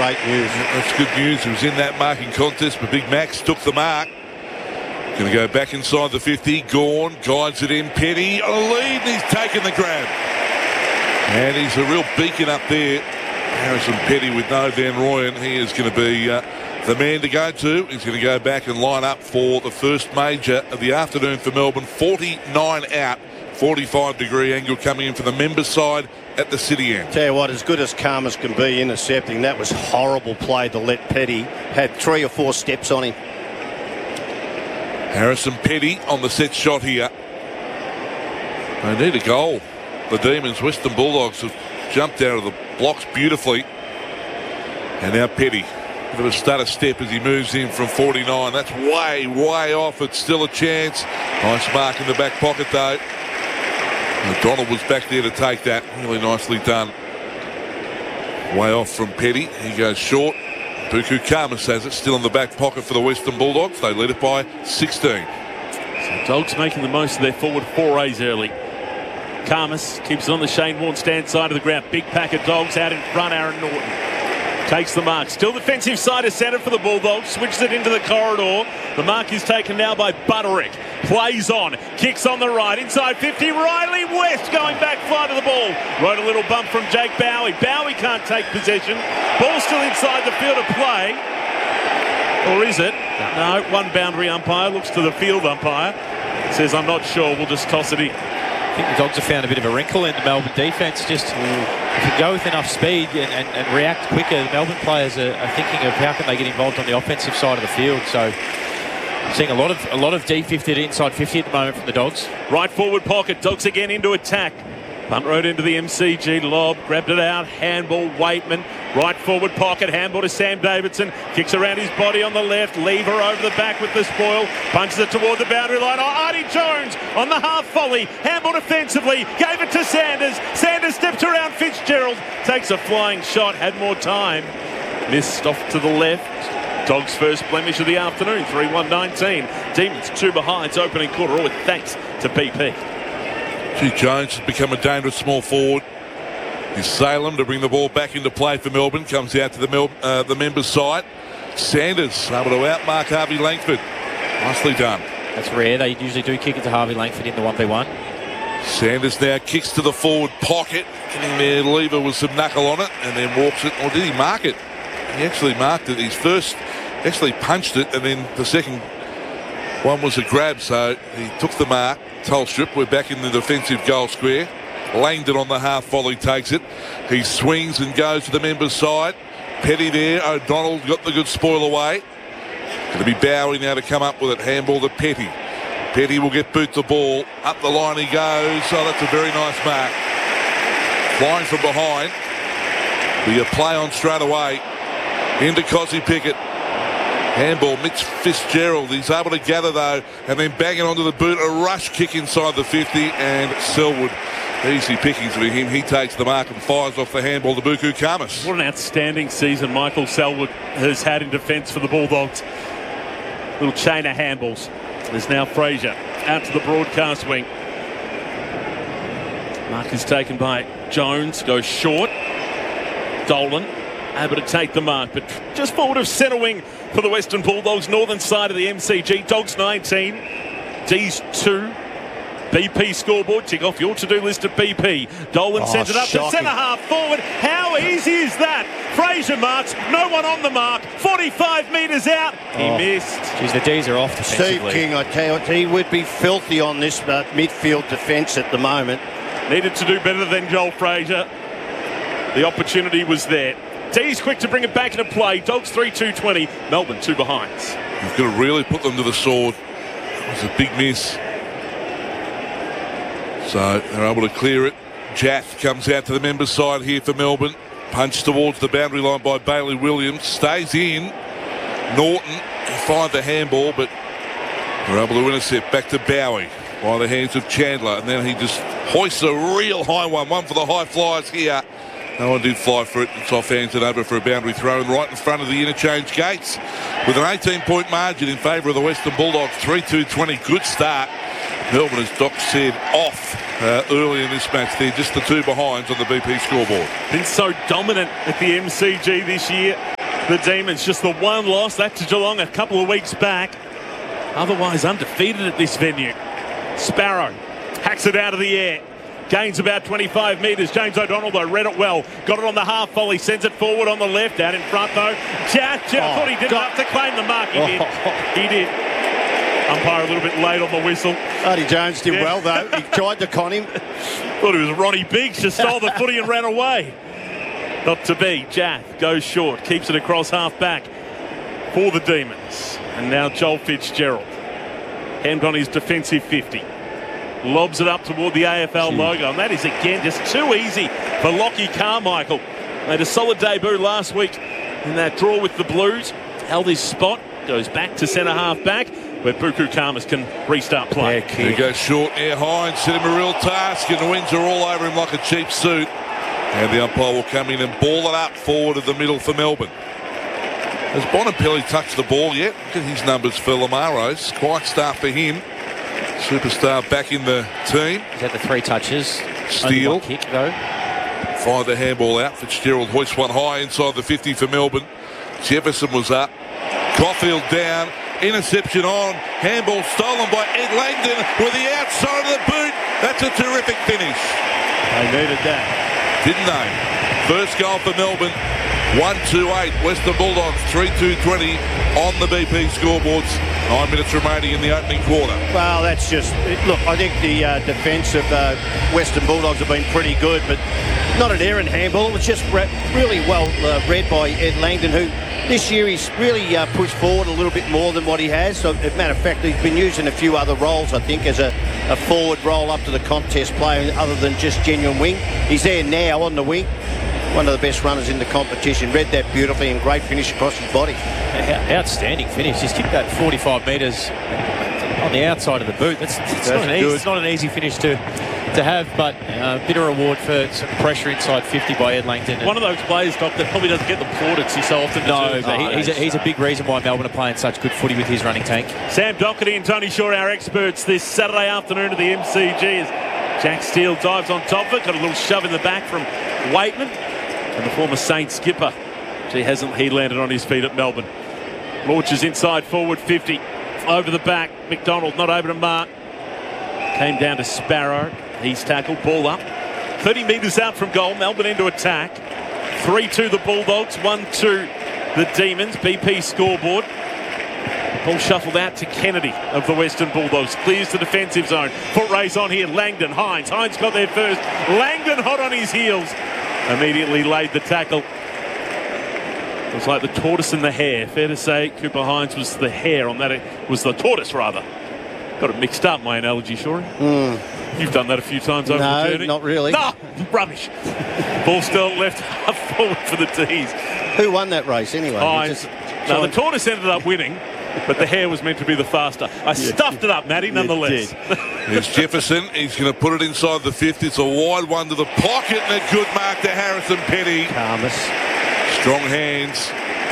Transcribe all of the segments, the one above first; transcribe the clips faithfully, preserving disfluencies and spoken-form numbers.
great news. That's good news. He was in that marking contest, but Big Max took the mark. Going to go back inside the fifty. Gawn guides it in. Petty on a lead, and he's taken the grab. And he's a real beacon up there. Harrison Petty with no Van Rooyen. He is going to be uh, the man to go to. He's going to go back and line up for the first major of the afternoon for Melbourne. forty-nine out. forty-five degree angle coming in for the members side at the city end. Tell you what, as good as Khamis can be intercepting, that was horrible play to let Petty. Had three or four steps on him. Harrison Petty on the set shot here. They need a goal. The Demons, Western Bulldogs, have jumped out of the blocks beautifully. And now Petty. Bit of a stutter step as he moves in from forty-nine. That's way, way off. It's still a chance. Nice mark in the back pocket, though. Donald was back there to take that. Really nicely done. Way off from Petty. He goes short. Buku Khamis has it. Still in the back pocket for the Western Bulldogs. They lead it by sixteen. So Dogs making the most of their forward forays early. Khamis keeps it on the Shane Warne stand side of the ground. Big pack of Dogs out in front. Aaron Norton takes the mark. Still defensive side of centre for the Bulldogs. Switches it into the corridor. The mark is taken now by Butterick. Plays on. Kicks on the right. Inside fifty. Riley West going back fly to the ball. Rode a little bump from Jake Bowie. Bowie can't take possession. Ball still inside the field of play. Or is it? No. One boundary umpire looks to the field umpire. Says, I'm not sure. We'll just toss it in. I think the Dogs have found a bit of a wrinkle in the Melbourne defence. Just mm. if you go with enough speed and, and, and react quicker, the Melbourne players are, are thinking of how can they get involved on the offensive side of the field. So seeing a lot of a lot of D fifty to inside fifty at the moment from the Dogs. Right forward pocket. Dogs again into attack. Punt road into the M C G. Lob grabbed it out. Handball. Waitman. Right forward pocket. Handball to Sam Davidson. Kicks around his body on the left. Lever over the back with the spoil. Punches it toward the boundary line. Oh, Artie Jones on the half volley. Handball defensively. Gave it to Sanders. Sanders steps around Fitzgerald. Takes a flying shot. Had more time. Missed off to the left. Dogs' first blemish of the afternoon. three one nineteen. Demons two behinds opening quarter. All with thanks to B P. Gee, Jones has become a dangerous small forward. He's Salem to bring the ball back into play for Melbourne. Comes out to the Mel uh, the members' side. Sanders able to outmark Harvey Langford. Nicely done. That's rare. They usually do kick it to Harvey Langford in the one v one. Sanders now kicks to the forward pocket. Getting their lever with some knuckle on it and then walks it. Or did he mark it? He actually marked it. His first actually punched it, and then the second one was a grab, so he took the mark. Tolstrup, we're back in the defensive goal square. Langdon on the half volley takes it. He swings and goes to the members' side. Petty there. O'Donnell got the good spoil away. Going to be Bowie now to come up with it. Handball to Petty. Petty will get boot the ball. Up the line he goes. Oh, that's a very nice mark. Flying from behind. Be a play on straight away. Into Cosy Pickett. Handball, Mitch Fitzgerald. He's able to gather, though, and then bang it onto the boot. A rush kick inside the fifty, and Selwood, easy pickings for him. He takes the mark and fires off the handball to Buku Khamis. What an outstanding season Michael Selwood has had in defence for the Bulldogs. Little chain of handballs. There's now Fraser out to the broadcast wing. Mark is taken by Jones, goes short. Dolan able to take the mark, but just forward of centre wing for the Western Bulldogs, northern side of the M C G. Dogs nineteen, D's two. B P scoreboard. Tick off your to-do list at B P. Dolan oh, sends it up shocking. to centre half forward. How easy is that? Fraser marks. No one on the mark. forty-five metres out. He oh. missed. Geez, the D's are off defensively. Steve King, I tell you what, he would be filthy on this uh, midfield defence at the moment. Needed to do better than Joel Fraser. The opportunity was there. D's quick to bring it back into play. Dogs three two twenty. Melbourne two behinds. You've got to really put them to the sword. It was a big miss. So they're able to clear it. Jaff comes out to the members' side here for Melbourne. Punch towards the boundary line by Bailey Williams. Stays in. Norton finds the handball, but they're able to intercept. Back to Bowie by the hands of Chandler. And then he just hoists a real high one. One for the high flyers here. No one did fly for it. It's off hands and over for a boundary throw, and right in front of the interchange gates with an eighteen point margin in favour of the Western Bulldogs. three two twenty. Good start. Melbourne, as Doc said, off uh, early in this match. They're just the two behinds on the B P scoreboard. Been so dominant at the M C G this year. The Demons, just the one loss. That to Geelong a couple of weeks back. Otherwise undefeated at this venue. Sparrow hacks it out of the air. Gains about twenty-five metres. James O'Donnell, though, read it well. Got it on the half volley. Sends it forward on the left. Out in front, though. Jack, Jack Oh, thought he didn't God. have to claim the mark. He did. He did. Umpire a little bit late on the whistle. Artie Jones did Yeah. well, though. He tried to con him. Thought it was Ronnie Biggs. Just stole the footy and ran away. Not to be. Jack goes short. Keeps it across half back for the Demons. And now Joel Fitzgerald. Hand on his defensive fifty. Lobs it up toward the A F L Gee. logo. And that is, again, just too easy for Lockie Carmichael. Made a solid debut last week in that draw with the Blues. Held his spot. Goes back to centre half back, where Buku Khamis can restart play. He goes short, air high, and set him a real task, and the winds are all over him like a cheap suit. And the umpire will come in and ball it up forward of the middle for Melbourne. Has Bonapelli touched the ball yet? Look at his numbers for Lamaros. Quite start for him. Superstar back in the team. He's had the three touches. Only Steal. one kick, though. Fire the handball out. Fitzgerald hoists one high inside the fifty for Melbourne. Jefferson was up. Caulfield down. Interception on. Handball stolen by Ed Langdon with the outside of the boot. That's a terrific finish. They needed that. Didn't they? First goal for Melbourne. one two eight. Western Bulldogs three two twenty on the B P scoreboards. Nine minutes remaining in the opening quarter. Well, that's just... Look, I think the uh, defence of uh, Western Bulldogs have been pretty good, but not an errant handball. It was just re- really well uh, read by Ed Langdon, who this year he's really uh, pushed forward a little bit more than what he has. So, as a matter of fact, he's been using a few other roles, I think, as a, a forward role up to the contest player, other than just genuine wing. He's there now on the wing. One of the best runners in the competition. Read that beautifully and great finish across his body. Outstanding finish. Just kicked that forty-five metres on the outside of the boot. That's, that's, That's not, an easy, good. it's not an easy finish to to have, but a uh, bit of reward for some pressure inside fifty by Ed Langdon. One of those players, Doc, that probably doesn't get the plaudits he so often No, deserves. but he, Oh, he's, a, that's- he's a big reason why Melbourne are playing such good footy with his running tank. Sam Doherty and Tony Shaw, our experts, this Saturday afternoon at the M C G as Jack Steele dives on top of it. Got a little shove in the back from Waitman. And the former Saints skipper, gee, hasn't he landed on his feet at Melbourne? Launches inside forward fifty. Over the back, McDonald not able to mark. Came down to Sparrow. He's tackled, ball up. thirty metres out from goal, Melbourne into attack. three two the Bulldogs, one two the Demons. B P scoreboard. Ball shuffled out to Kennedy of the Western Bulldogs. Clears the defensive zone. Foot race on here. Langdon, Hines. Hines got there first. Langdon hot on his heels. Immediately laid the tackle. It was like the tortoise and the hare. Fair to say Cooper Hines was the hare on that. It was the tortoise, rather. Got it mixed up, my analogy, Shorey. Mm. You've done that a few times over No, the journey. not really. No, rubbish. Ball still left half forward for the D's. Who won that race anyway? Hines. Just No, the trying- tortoise ended up winning, but the hare was meant to be the faster. I stuffed it up, Matty, nonetheless. Here's Jefferson. He's going to put it inside the fifty. It's a wide one to the pocket and a good mark to Harrison Petty. Khamis. Strong hands.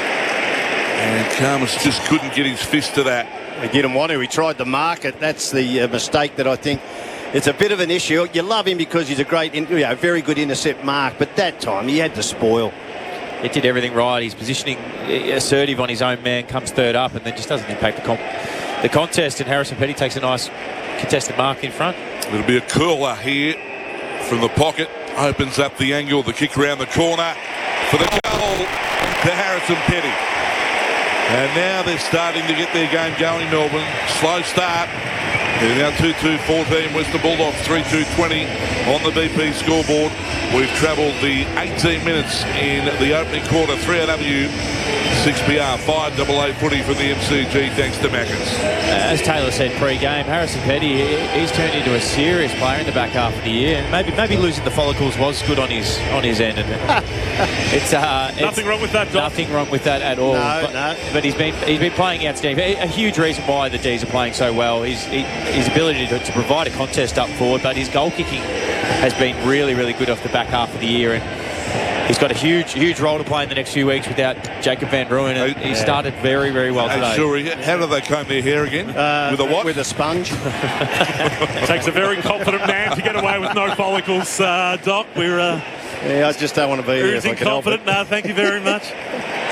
And Khamis just couldn't get his fist to that. He didn't want to. He tried to mark it. That's the uh, mistake that I think it's a bit of an issue. You love him because he's a great, in, you know, very good intercept mark, but that time he had to spoil. He did everything right. He's positioning assertive on his own man, comes third up, and then just doesn't impact the, comp- the contest. And Harrison Petty takes a nice contested mark in front. It'll be a curler here from the pocket. Opens up the angle, the kick around the corner for the goal to Harrison Petty. And now they're starting to get their game going, Melbourne. Slow start. They're now two two fourteen. Western Bulldogs three two twenty on the B P scoreboard. We've travelled the eighteen minutes in the opening quarter. three R W, six P R, five double A footy from the M C G thanks to Maccas. As Taylor said pre-game, Harrison Petty, he- he's turned into a serious player in the back half of the year. And maybe maybe losing the follicles was good on his on his end. And it's, uh, it's Nothing wrong with that, Doc. Nothing wrong with that at all. No, but, no. but he's been he's been playing outstanding. A, a huge reason why the D's are playing so well. His he, his ability to, to provide a contest up forward, but his goal kicking has been really really good off the back half of the year. And he's got a huge huge role to play in the next few weeks without Jacob Van Rooyen. And he started very very well Hey, today. Shuri, how do they comb their hair again? Uh, with a what? With a sponge. It takes a very confident man to get away with no follicles, uh, Doc. We're uh, Yeah, I just don't want to be here if I oozing can help it. confident. No, thank you very much.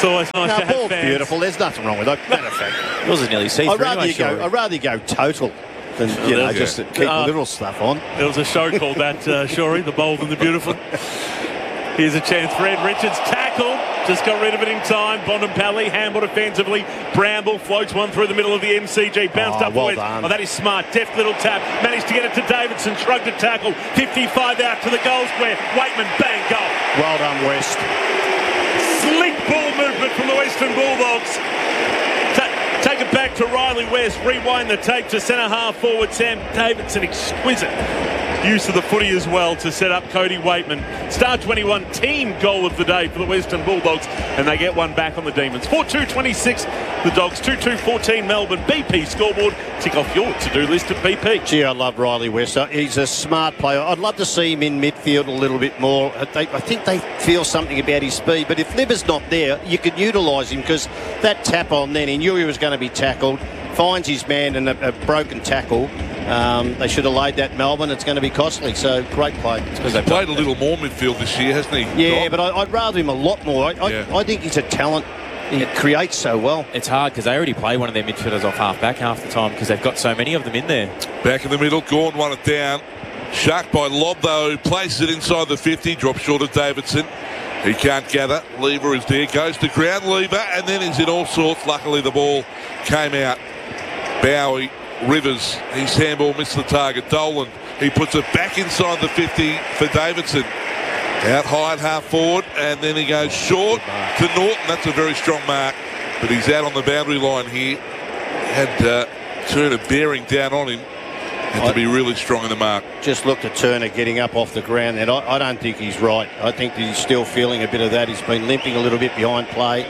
It's always nice No, to have ball's fans. beautiful. There's nothing wrong with it. Matter of fact, It wasn't nearly see-through I'd rather anyway, you go. Shorey. I'd rather you go total than you know Yeah. just to keep Uh, the little stuff on. There was a show called that, uh, Shorey, The Bold and the Beautiful. Here's a chance for Ed Richards. Tackle. Just got rid of it in time. Bontempelli handled defensively. Bramble floats one through the middle of the M C G. Bounced Oh, up well West. done. Oh, that is smart. Deft little tap. Managed to get it to Davidson. Shrugged a tackle. fifty-five out to the goal square. Waitman, bang, goal. Well done, West. Slick ball movement from the Western Bulldogs. Ta- take it back to Riley West. Rewind the tape to centre half forward Sam Davidson. Exquisite use of the footy as well to set up Cody Waitman. Star twenty-one team goal of the day for the Western Bulldogs, and they get one back on the Demons. four two twenty-six the Dogs, two two fourteen Melbourne. B P scoreboard. Tick off your to-do list at B P. Gee, I love Riley West. Uh, He's a smart player. I'd love to see him in midfield a little bit more. Uh, They, I think they feel something about his speed, but if Libber's not there, you could utilise him, because that tap on then, he knew he was going to be tackled, finds his man and a, a broken tackle. Um, they should have laid that Melbourne. It's going to be costly. So great play. He's played a little more midfield this year, hasn't he? Yeah, Doc? but I, I'd rather him a lot more. I, Yeah. I, I think he's a talent. He creates so well. It's hard because they already play one of their midfielders off half-back half the time because they've got so many of them in there. Back in the middle, Gawn won it down. Shark by Lob, though, places it inside the fifty, drops short of Davidson. He can't gather. Lever is there, goes to ground, Lever, and then is in all sorts. Luckily, the ball came out. Bowie, Rivers, his handball missed the target. Dolan, he puts it back inside the fifty for Davidson. Out high at half forward, and then he goes short to Norton. That's a very strong mark, but he's out on the boundary line here. Had uh, Turner bearing down on him. Had to be really strong in the mark. Just looked at Turner getting up off the ground then. I, I don't think he's right. I think that he's still feeling a bit of that. He's been limping a little bit behind play.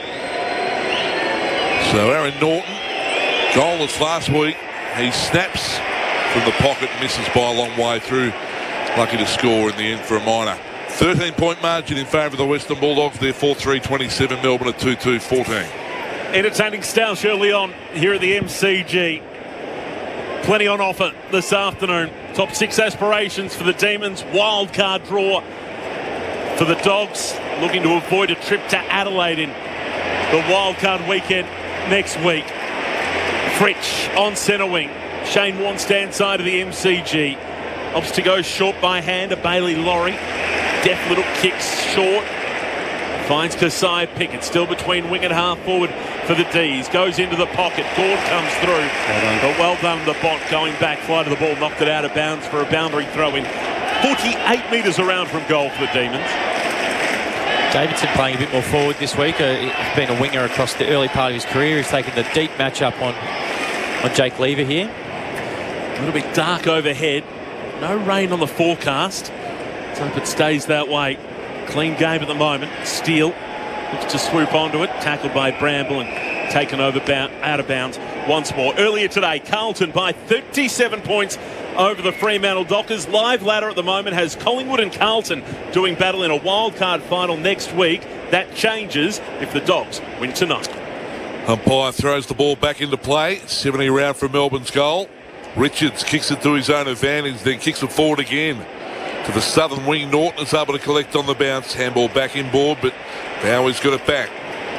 So Aaron Norton, goalless last week. He snaps from the pocket, misses by a long way through. Lucky to score in the end for a minor. thirteen point margin in favour of the Western Bulldogs. They're four three twenty-seven. Melbourne at two two fourteen. Entertaining stoush early on here at the M C G. Plenty on offer this afternoon. Top six aspirations for the Demons. Wild card draw for the Dogs. Looking to avoid a trip to Adelaide in the wild card weekend next week. Fritsch on centre wing. Shane Warne stands side of the M C G. Opts to go short by hand to Bailey Laurie. Deft little kicks short. Finds Kasai Pickett, still between wing and half forward for the D's. Goes into the pocket. Gord comes through. Well but well done the bot going back. Fly to the ball, knocked it out of bounds for a boundary throw in. forty-eight metres around from goal for the Demons. Davidson playing a bit more forward this week. Uh, he's been a winger across the early part of his career. He's taken the deep matchup on, on Jake Lever here. A little bit dark overhead. No rain on the forecast. Let's hope it stays that way. Clean game at the moment. Steele looks to swoop onto it. Tackled by Bramble and taken over bound, out of bounds once more. Earlier today, Carlton by thirty-seven points over the Fremantle Dockers. Live ladder at the moment has Collingwood and Carlton doing battle in a wildcard final next week. That changes if the Dogs win tonight. Umpire throws the ball back into play. seventy round from Melbourne's goal. Richards kicks it to his own advantage, then kicks it forward again to the southern wing. Norton is able to collect on the bounce. Handball back inboard, but Bowie's got it back.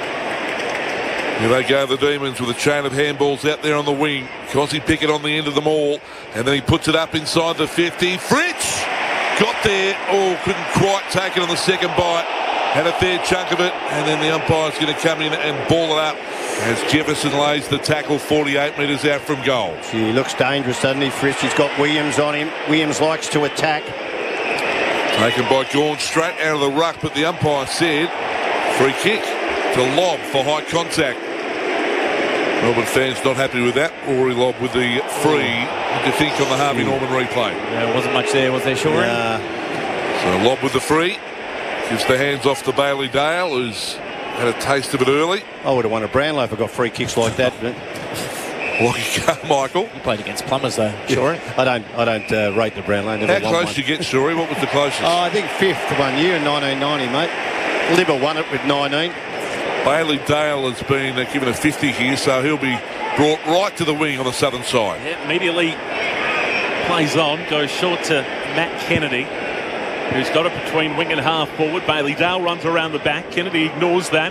Here they go, the Demons, with a chain of handballs out there on the wing. Cosy Pickett on the end of them all, and then he puts it up inside the fifty. Fritsch got there. Oh, couldn't quite take it on the second bite. Had a fair chunk of it, and then the umpire's going to come in and ball it up as Jefferson lays the tackle forty-eight metres out from goal. Gee, he looks dangerous, doesn't he, Fritsch? He's got Williams on him. Williams likes to attack. Taken by Gawn straight out of the ruck, but the umpire said free kick to Lob for high contact. Melbourne fans not happy with that. Rory Lob with the free. What do you think on the Harvey Norman replay? There wasn't much there, was there, Shorey? Uh, So Lob with the free. Gives the hands off to Bailey Dale, who's had a taste of it early. I would have won a Brownlow if I got free kicks like that. But Lucky Carmichael. He played against Plumbers, though, Shorey. I don't, I don't uh, rate the Brownlow. Never How won close one. you get, Shuri? What was the closest? Oh, I think fifth one year in nineteen ninety, mate. Libba won it with nineteen. Bailey Dale has been uh, given a fifty here, so he'll be brought right to the wing on the southern side. Yeah, immediately plays on, goes short to Matt Kennedy, who's got it between wing and half forward. Bailey Dale runs around the back. Kennedy ignores that.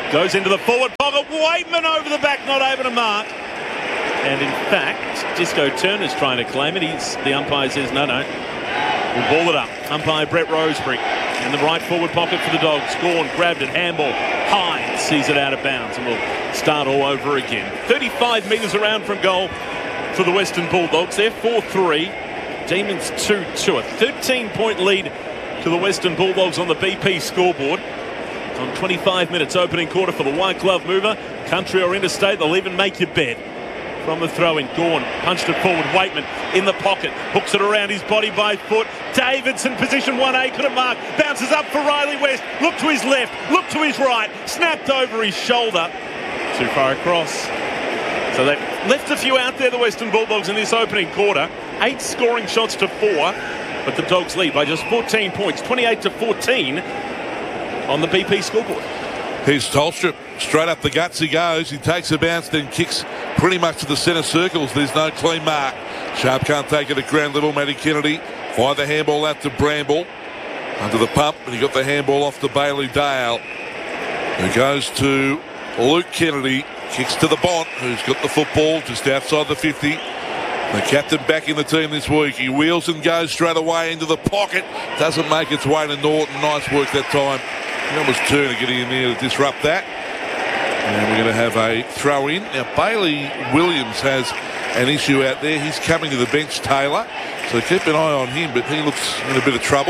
Goes into the forward pocket. Waitman over the back, not able to mark. And in fact, Disco Turner's trying to claim it. He's, the umpire says, no, no. We'll ball it up. Umpire Brett Roseberry in the right forward pocket for the Dogs. Gawn grabbed it. Handball. Hines sees it out of bounds. And we'll start all over again. thirty-five metres around from goal for the Western Bulldogs. They're four three. Demons two two. A thirteen-point lead to the Western Bulldogs on the B P scoreboard. On twenty-five minutes opening quarter for the White Glove mover. Country or interstate, they'll even make your bed. From the throw-in, Gawn punched it forward. Waitman in the pocket, hooks it around his body by foot. Davidson, position one A, couldn't mark. Bounces up for Riley West. Look to his left, look to his right. Snapped over his shoulder. Too far across. So they've left a few out there, the Western Bulldogs, in this opening quarter. Eight scoring shots to four, but the Dogs lead by just fourteen points, twenty-eight to fourteen on the B P scoreboard. Here's Tolstrup. Straight up the guts he goes. He takes a bounce, then kicks pretty much to the centre circles. There's no clean mark. Sharp can't take it at ground level. Matty Kennedy fired the handball out to Bramble. Under the pump, and he got the handball off to Bailey Dale. Who goes to Luke Kennedy. Kicks to the Bont, who's got the football just outside the fifty. The captain back in the team this week. He wheels and goes straight away into the pocket. Doesn't make its way to Norton. Nice work that time. That was Turner getting in there to disrupt that. And we're going to have a throw in. Now, Bailey Williams has an issue out there. He's coming to the bench, Taylor. So keep an eye on him, but he looks in a bit of trouble.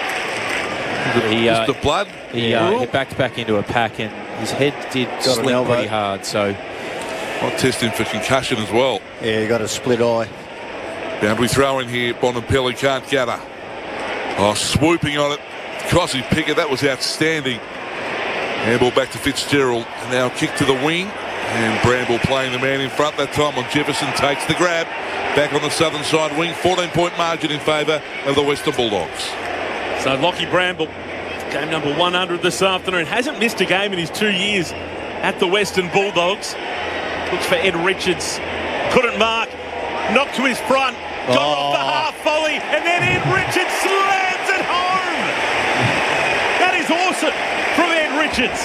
He, uh, the blood. He, uh, he backed back into a pack and his head did Got slip pretty hard. So I'll test him for concussion as well. Yeah, you got a split eye. Boundary throw in here. Bontempelli can't gather. Oh, swooping on it. Cossie Pickett, that was outstanding. Handball back to Fitzgerald. And now kick to the wing. And Bramble playing the man in front that time on Jefferson. Takes the grab. Back on the southern side wing. fourteen-point margin in favour of the Western Bulldogs. So Lockie Bramble, game number one hundred this afternoon. Hasn't missed a game in his two years at the Western Bulldogs. Looks for Ed Richards. Couldn't mark. Knocked to his front. Got Oh. off the half volley. And then Ed Richards slams it home. That is awesome from Ed Richards.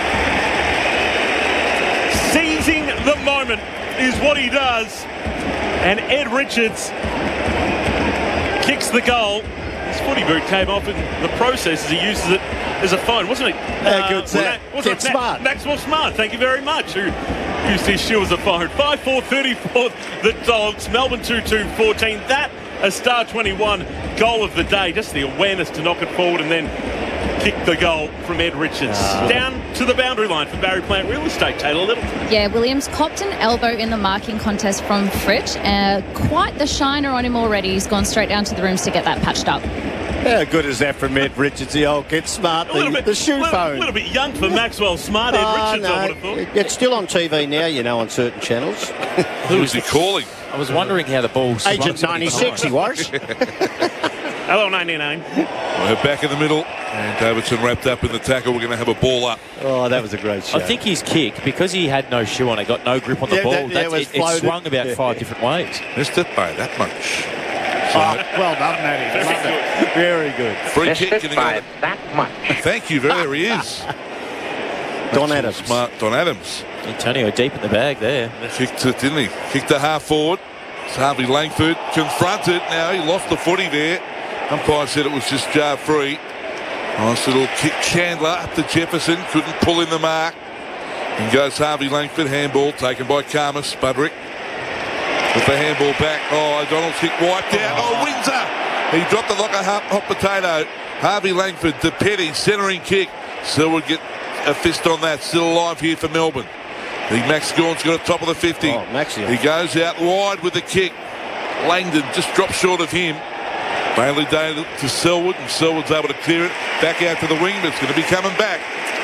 Seizing the moment is what he does. And Ed Richards kicks the goal. His footy boot came off in the process as he uses it as a phone, wasn't it? How good's that? Wasn't Get it Ma- smart. Maxwell Smart, thank you very much, who used his shoe as a phone. five four thirty-four, the Dogs. Melbourne two two fourteen. That, a star twenty-one goal of the day. Just the awareness to knock it forward and then kick the goal from Ed Richards. Uh, Down to the boundary line for Barry Plant Real Estate, Taylor Little. Yeah, Williams copped an elbow in the marking contest from Fritsch. Uh, quite the shiner on him already. He's gone straight down to the rooms to get that patched up. How good is that from Ed Richards? The old get smart, A little the, bit, the shoe little, phone. A little bit young for Maxwell Smart, Ed Oh, Richards, no. I would have thought. It- It's still on T V now, you know, on certain channels. Who was he calling? I was wondering how the ball swung Agent so many ninety-six, he times. was. Hello, ninety-nine. We're back in the middle. And Davidson wrapped up in the tackle. We're going to have a ball up. Oh, that was a great show. I think his kick, because he had no shoe on, it got no grip on the Yeah, ball. that- yeah, That's, it was it, it floated. swung about Yeah. five different ways. Missed it by that much. So, well done, Matty. Love it. Very good. free kick. Missed And it he by got it. that much. Thank you. There he is. Don Maxwell Adams. Smart. Don Adams. Antonio deep in the bag there. Kicked it, didn't he? Kicked the half forward. Harvey Langford confronted. Now he lost the footy there. Umpire said it was just jar free. Nice little kick. Chandler up to Jefferson. Couldn't pull in the mark. And goes Harvey Langford. Handball taken by Karmas. Budrick with the handball back. Oh, O'Donnell's kick wiped out. Oh, Windsor. He dropped it like a hot, hot potato. Harvey Langford to Petty. Centering kick. Selwood get a fist on that. Still alive here for Melbourne. I think Max Gawn's got a top of the fifty. Oh, Maxie. He goes out wide with the kick. Langdon just dropped short of him. Bailey Day to Selwood, and Selwood's able to clear it back out to the wing, but it's going to be coming back.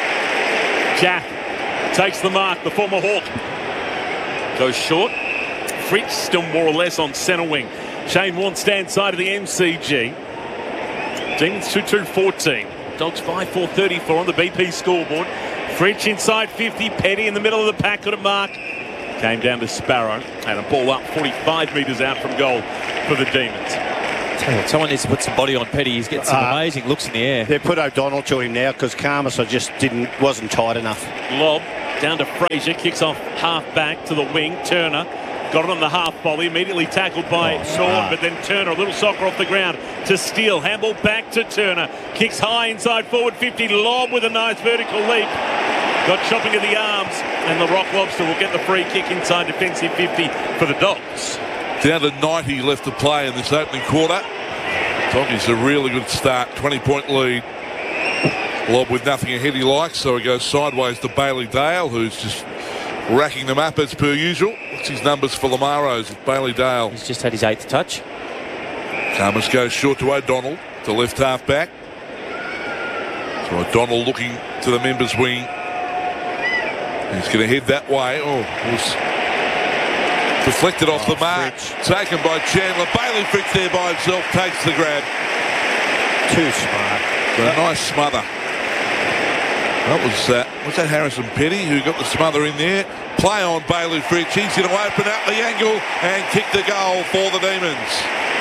Jack takes the mark, the former Hawk. Goes short. Fritz still more or less on centre wing. Shane Warne stands side of the M C G. Demons two two fourteen. Dogs five four thirty-four on the B P scoreboard. Fritz inside fifty. Petty in the middle of the pack. Got a mark. Came down to Sparrow. And a ball up forty-five metres out from goal for the Demons. Tell you what, someone needs to put some body on Petty. He's getting some Uh, amazing looks in the air. They put O'Donnell to him now because Karmas just didn't wasn't tight enough. Lob down to Frazier, kicks off half back to the wing. Turner got it on the half volley, immediately tackled by Oh, Norn, smart. but then Turner, a little soccer off the ground to Steele. Handball back to Turner, kicks high inside forward fifty. Lob with a nice vertical leap. Got chopping of the arms, and the Rock Lobster will get the free kick inside defensive fifty for the Dogs. Down to ninety left to play in this opening quarter. Doggies a really good start, twenty point lead. Lob with nothing ahead he likes, so he goes sideways to Bailey Dale, who's just racking them up as per usual. What's his numbers for Lamaros? Bailey Dale. He's just had his eighth touch. Karmas goes short to O'Donnell, to left half back. So O'Donnell looking to the members' wing. He's going to head that way. Oh, it was deflected off Oh, the mark. Fritz. Taken by Chandler. Bailey Fritz there by himself takes the grab. Too smart. A nice smother. That was uh, was that Harrison Petty who got the smother in there. Play on Bailey Fritz. He's going to open up the angle and kick the goal for the Demons.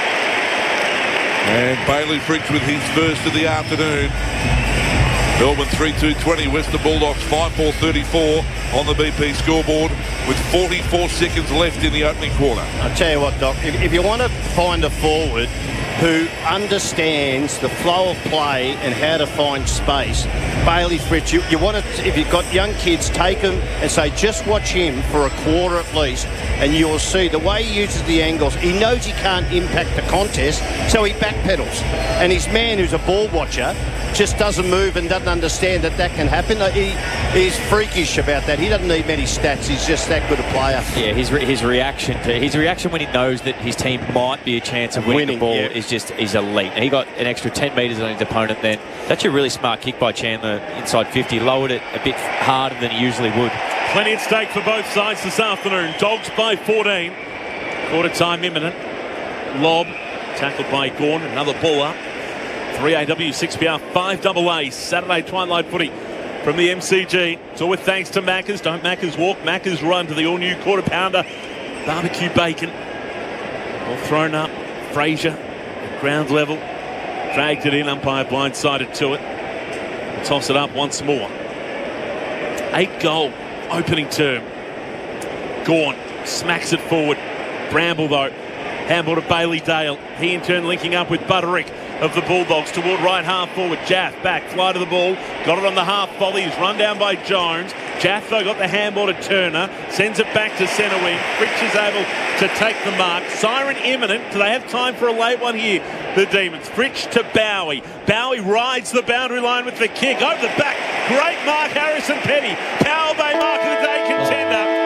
And Bailey Fritz with his first of the afternoon. Melbourne three two twenty, Western Bulldogs five four thirty-four on the B P scoreboard with forty-four seconds left in the opening quarter. I'll tell you what, Doc, if, if you want to find a forward who understands the flow of play and how to find space, Bailey Fritz, you, you want to, if you've got young kids, take them and say, just watch him for a quarter at least, and you'll see the way he uses the angles. He knows he can't impact the contest, so he backpedals. And his man, who's a ball watcher, just doesn't move and doesn't understand that that can happen. He, he's freakish about that. He doesn't need many stats. He's just that good a player. Yeah, his re- his reaction to his reaction when he knows that his team might be a chance of winning, Winning, the ball yeah. is just is elite. And he got an extra ten metres on his opponent then. That's a really smart kick by Chandler inside fifty. Lowered it a bit harder than he usually would. Plenty at stake for both sides this afternoon. Dogs by fourteen. Quarter time imminent. Lob tackled by Gawn. Another ball up. three A W, six P R, five double A. Saturday Twilight Footy from the M C G. It's all with thanks to Macca's. Don't Macca's walk. Macca's run to the all-new quarter pounder. Barbecue bacon. All thrown up. Frazier at ground level. Dragged it in. Umpire blindsided to it. Toss it up once more. Eight goal opening term. Gawn smacks it forward. Bramble though. Handball to Bailey Dale. He in turn linking up with Butterick of the Bulldogs toward right half forward. Jaff back, fly to the ball. Got it on the half volley. He's run down by Jones. Jaff though got the handball to Turner. Sends it back to centre wing. Fritz is able to take the mark. Siren imminent. Do they have time for a late one here? The Demons. Fritz to Bowie. Bowie rides the boundary line with the kick. Over the back. Great mark, Harrison Petty. Powell Bay mark of the day contender.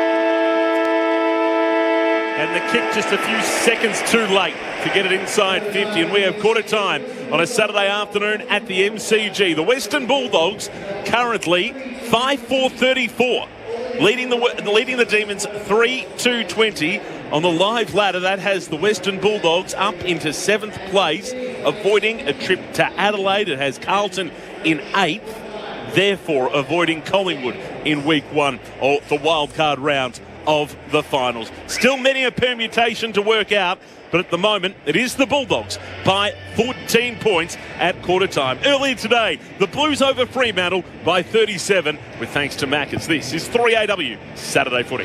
And the kick just a few seconds too late to get it inside fifty. And we have quarter time on a Saturday afternoon at the M C G. The Western Bulldogs currently five four thirty-four. Leading the leading the Demons three two twenty. On the live ladder, that has the Western Bulldogs up into seventh place, avoiding a trip to Adelaide. It has Carlton in eighth, therefore avoiding Collingwood in week one of the wildcard round of the finals. Still many a permutation to work out, but at the moment it is the Bulldogs by fourteen points at quarter time. Earlier today, the Blues over Fremantle by thirty-seven with thanks to Macca's. This is three A W Saturday Footy.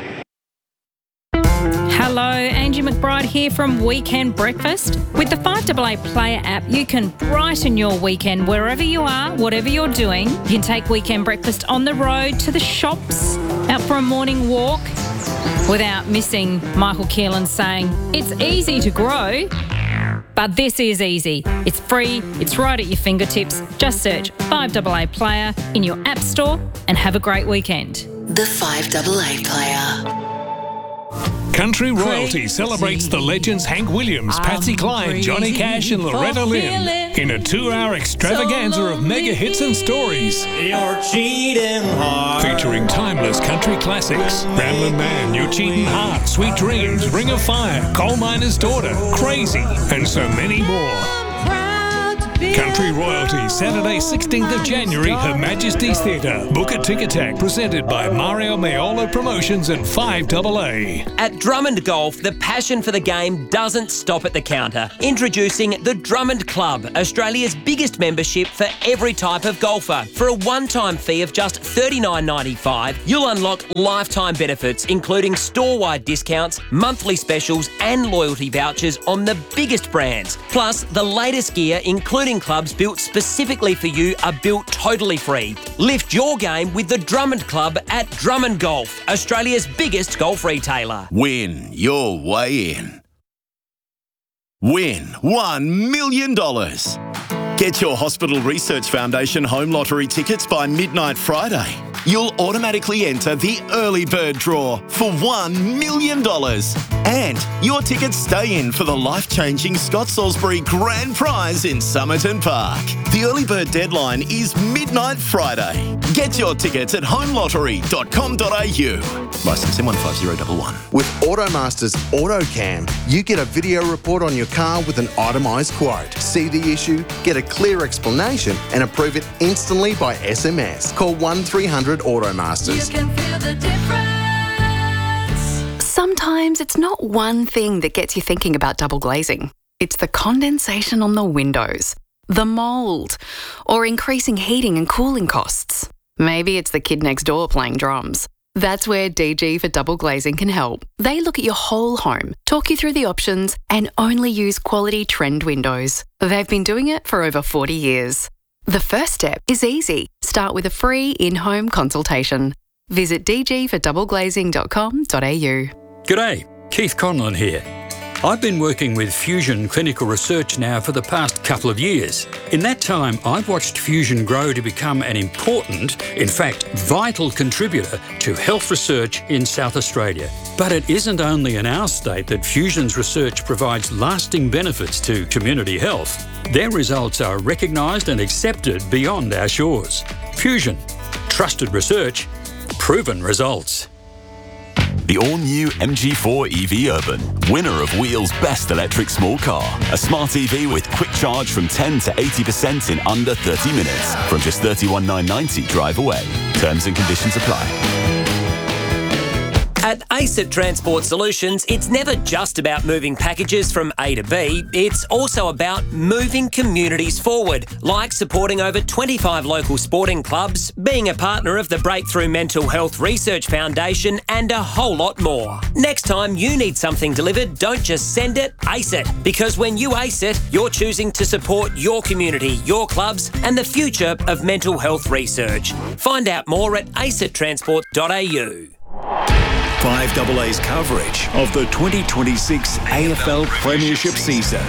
Hello, Angie McBride here from Weekend Breakfast. With the five A A Player app, you can brighten your weekend wherever you are, whatever you're doing. You can take Weekend Breakfast on the road, to the shops, out for a morning walk, without missing Michael Keelan saying, it's easy to grow, but this is easy. It's free, it's right at your fingertips. Just search five A A Player in your app store and have a great weekend. The five A A Player. Country Royalty celebrates the legends Hank Williams, Patsy Cline, Johnny Cash and Loretta Lynn in a two-hour extravaganza of mega hits and stories. You're cheating hard. Featuring timeless country classics, Ramblin' Man, You're Cheating Hard, Sweet Dreams, Ring of Fire, Coal Miner's Daughter, Crazy, and so many more. Country Royalty, Saturday sixteenth of January, Her Majesty's Theatre. Book a Ticket Tag, presented by Mario Maiolo Promotions and five double A. At Drummond Golf, the passion for the game doesn't stop at the counter. Introducing the Drummond Club, Australia's biggest membership for every type of golfer. For a one-time fee of just thirty-nine ninety-five, you'll unlock lifetime benefits, including store-wide discounts, monthly specials and loyalty vouchers on the biggest brands. Plus, the latest gear, including clubs built specifically for you, are built totally free. Lift your game with the Drummond Club at Drummond Golf, Australia's biggest golf retailer. Win your way in. Win one million dollars. Get your Hospital Research Foundation home lottery tickets by midnight Friday. You'll automatically enter the early bird draw for one million dollars. And your tickets stay in for the life-changing Scott Salisbury Grand Prize in Somerton Park. The early bird deadline is midnight Friday. Get your tickets at home lottery dot com dot a u. Licence M one five zero one one. With AutoMaster's AutoCam, you get a video report on your car with an itemised quote. See the issue, get a clear explanation and approve it instantly by S M S. Call one three hundred AutoMasters. You can feel the difference. Sometimes it's not one thing that gets you thinking about double glazing. It's the condensation on the windows, the mould, or increasing heating and cooling costs. Maybe it's the kid next door playing drums. That's where D G for Double Glazing can help. They look at your whole home, talk you through the options, and only use quality trend windows. They've been doing it for over forty years. The first step is easy. Start with a free in-home consultation. Visit d g for double glazing dot com dot a u. G'day, Keith Conlon here. I've been working with Fusion Clinical Research now for the past couple of years. In that time, I've watched Fusion grow to become an important, in fact, vital contributor to health research in South Australia. But it isn't only in our state that Fusion's research provides lasting benefits to community health. Their results are recognised and accepted beyond our shores. Fusion. Trusted research. Proven results. The all-new M G four E V Urban, winner of Wheel's Best Electric Small Car. A smart E V with quick charge from ten to eighty percent in under thirty minutes. From just thirty-one thousand nine hundred ninety drive away. Terms and conditions apply. At ACET Transport Solutions, it's never just about moving packages from A to B, it's also about moving communities forward, like supporting over twenty-five local sporting clubs, being a partner of the Breakthrough Mental Health Research Foundation, and a whole lot more. Next time you need something delivered, don't just send it, ace it. Because when you ace it, you're choosing to support your community, your clubs, and the future of mental health research. Find out more at acet transport dot a u. five double A's coverage of the twenty twenty-six A F L Premiership season.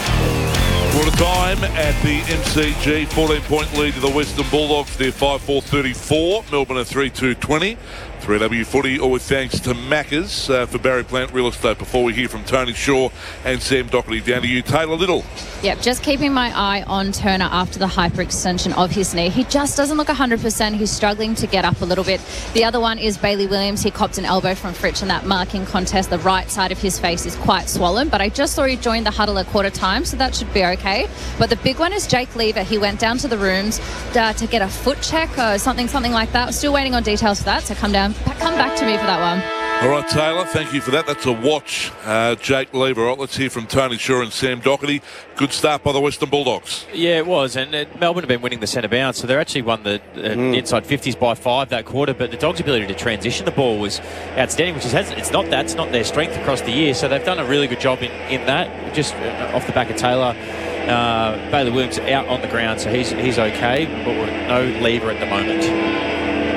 Quarter time at the M C G, fourteen point lead to the Western Bulldogs. They're five four thirty-four, Melbourne are three two twenty. three W footy, all with thanks to Macca's uh, for Barry Plant Real Estate. Before we hear from Tony Shaw and Sam Doherty, down to you, Taylor Little. Yep, just keeping my eye on Turner after the hyperextension of his knee. He just doesn't look one hundred percent. He's struggling to get up a little bit. The other one is Bailey Williams. He copped an elbow from Fritsch in that marking contest. The right side of his face is quite swollen, but I just saw he joined the huddle at quarter time, so that should be okay. But the big one is Jake Lever. He went down to the rooms uh, to get a foot check or something, something like that. Still waiting on details for that, so come down, come back to me for that one. All right, Taylor, thank you for that. That's a watch, uh, Jake Lever. All right, let's hear from Tony Shaw and Sam Doherty. Good start by the Western Bulldogs. Yeah, it was. And uh, Melbourne have been winning the centre bounce, so they're actually won the uh, mm. inside fifties by five that quarter. But the Dogs' ability to transition the ball was outstanding, which is it's not that's not their strength across the year. So they've done a really good job in, in that. Just uh, off the back of Taylor, uh, Bailey Williams out on the ground, so he's he's okay. But no Lever at the moment.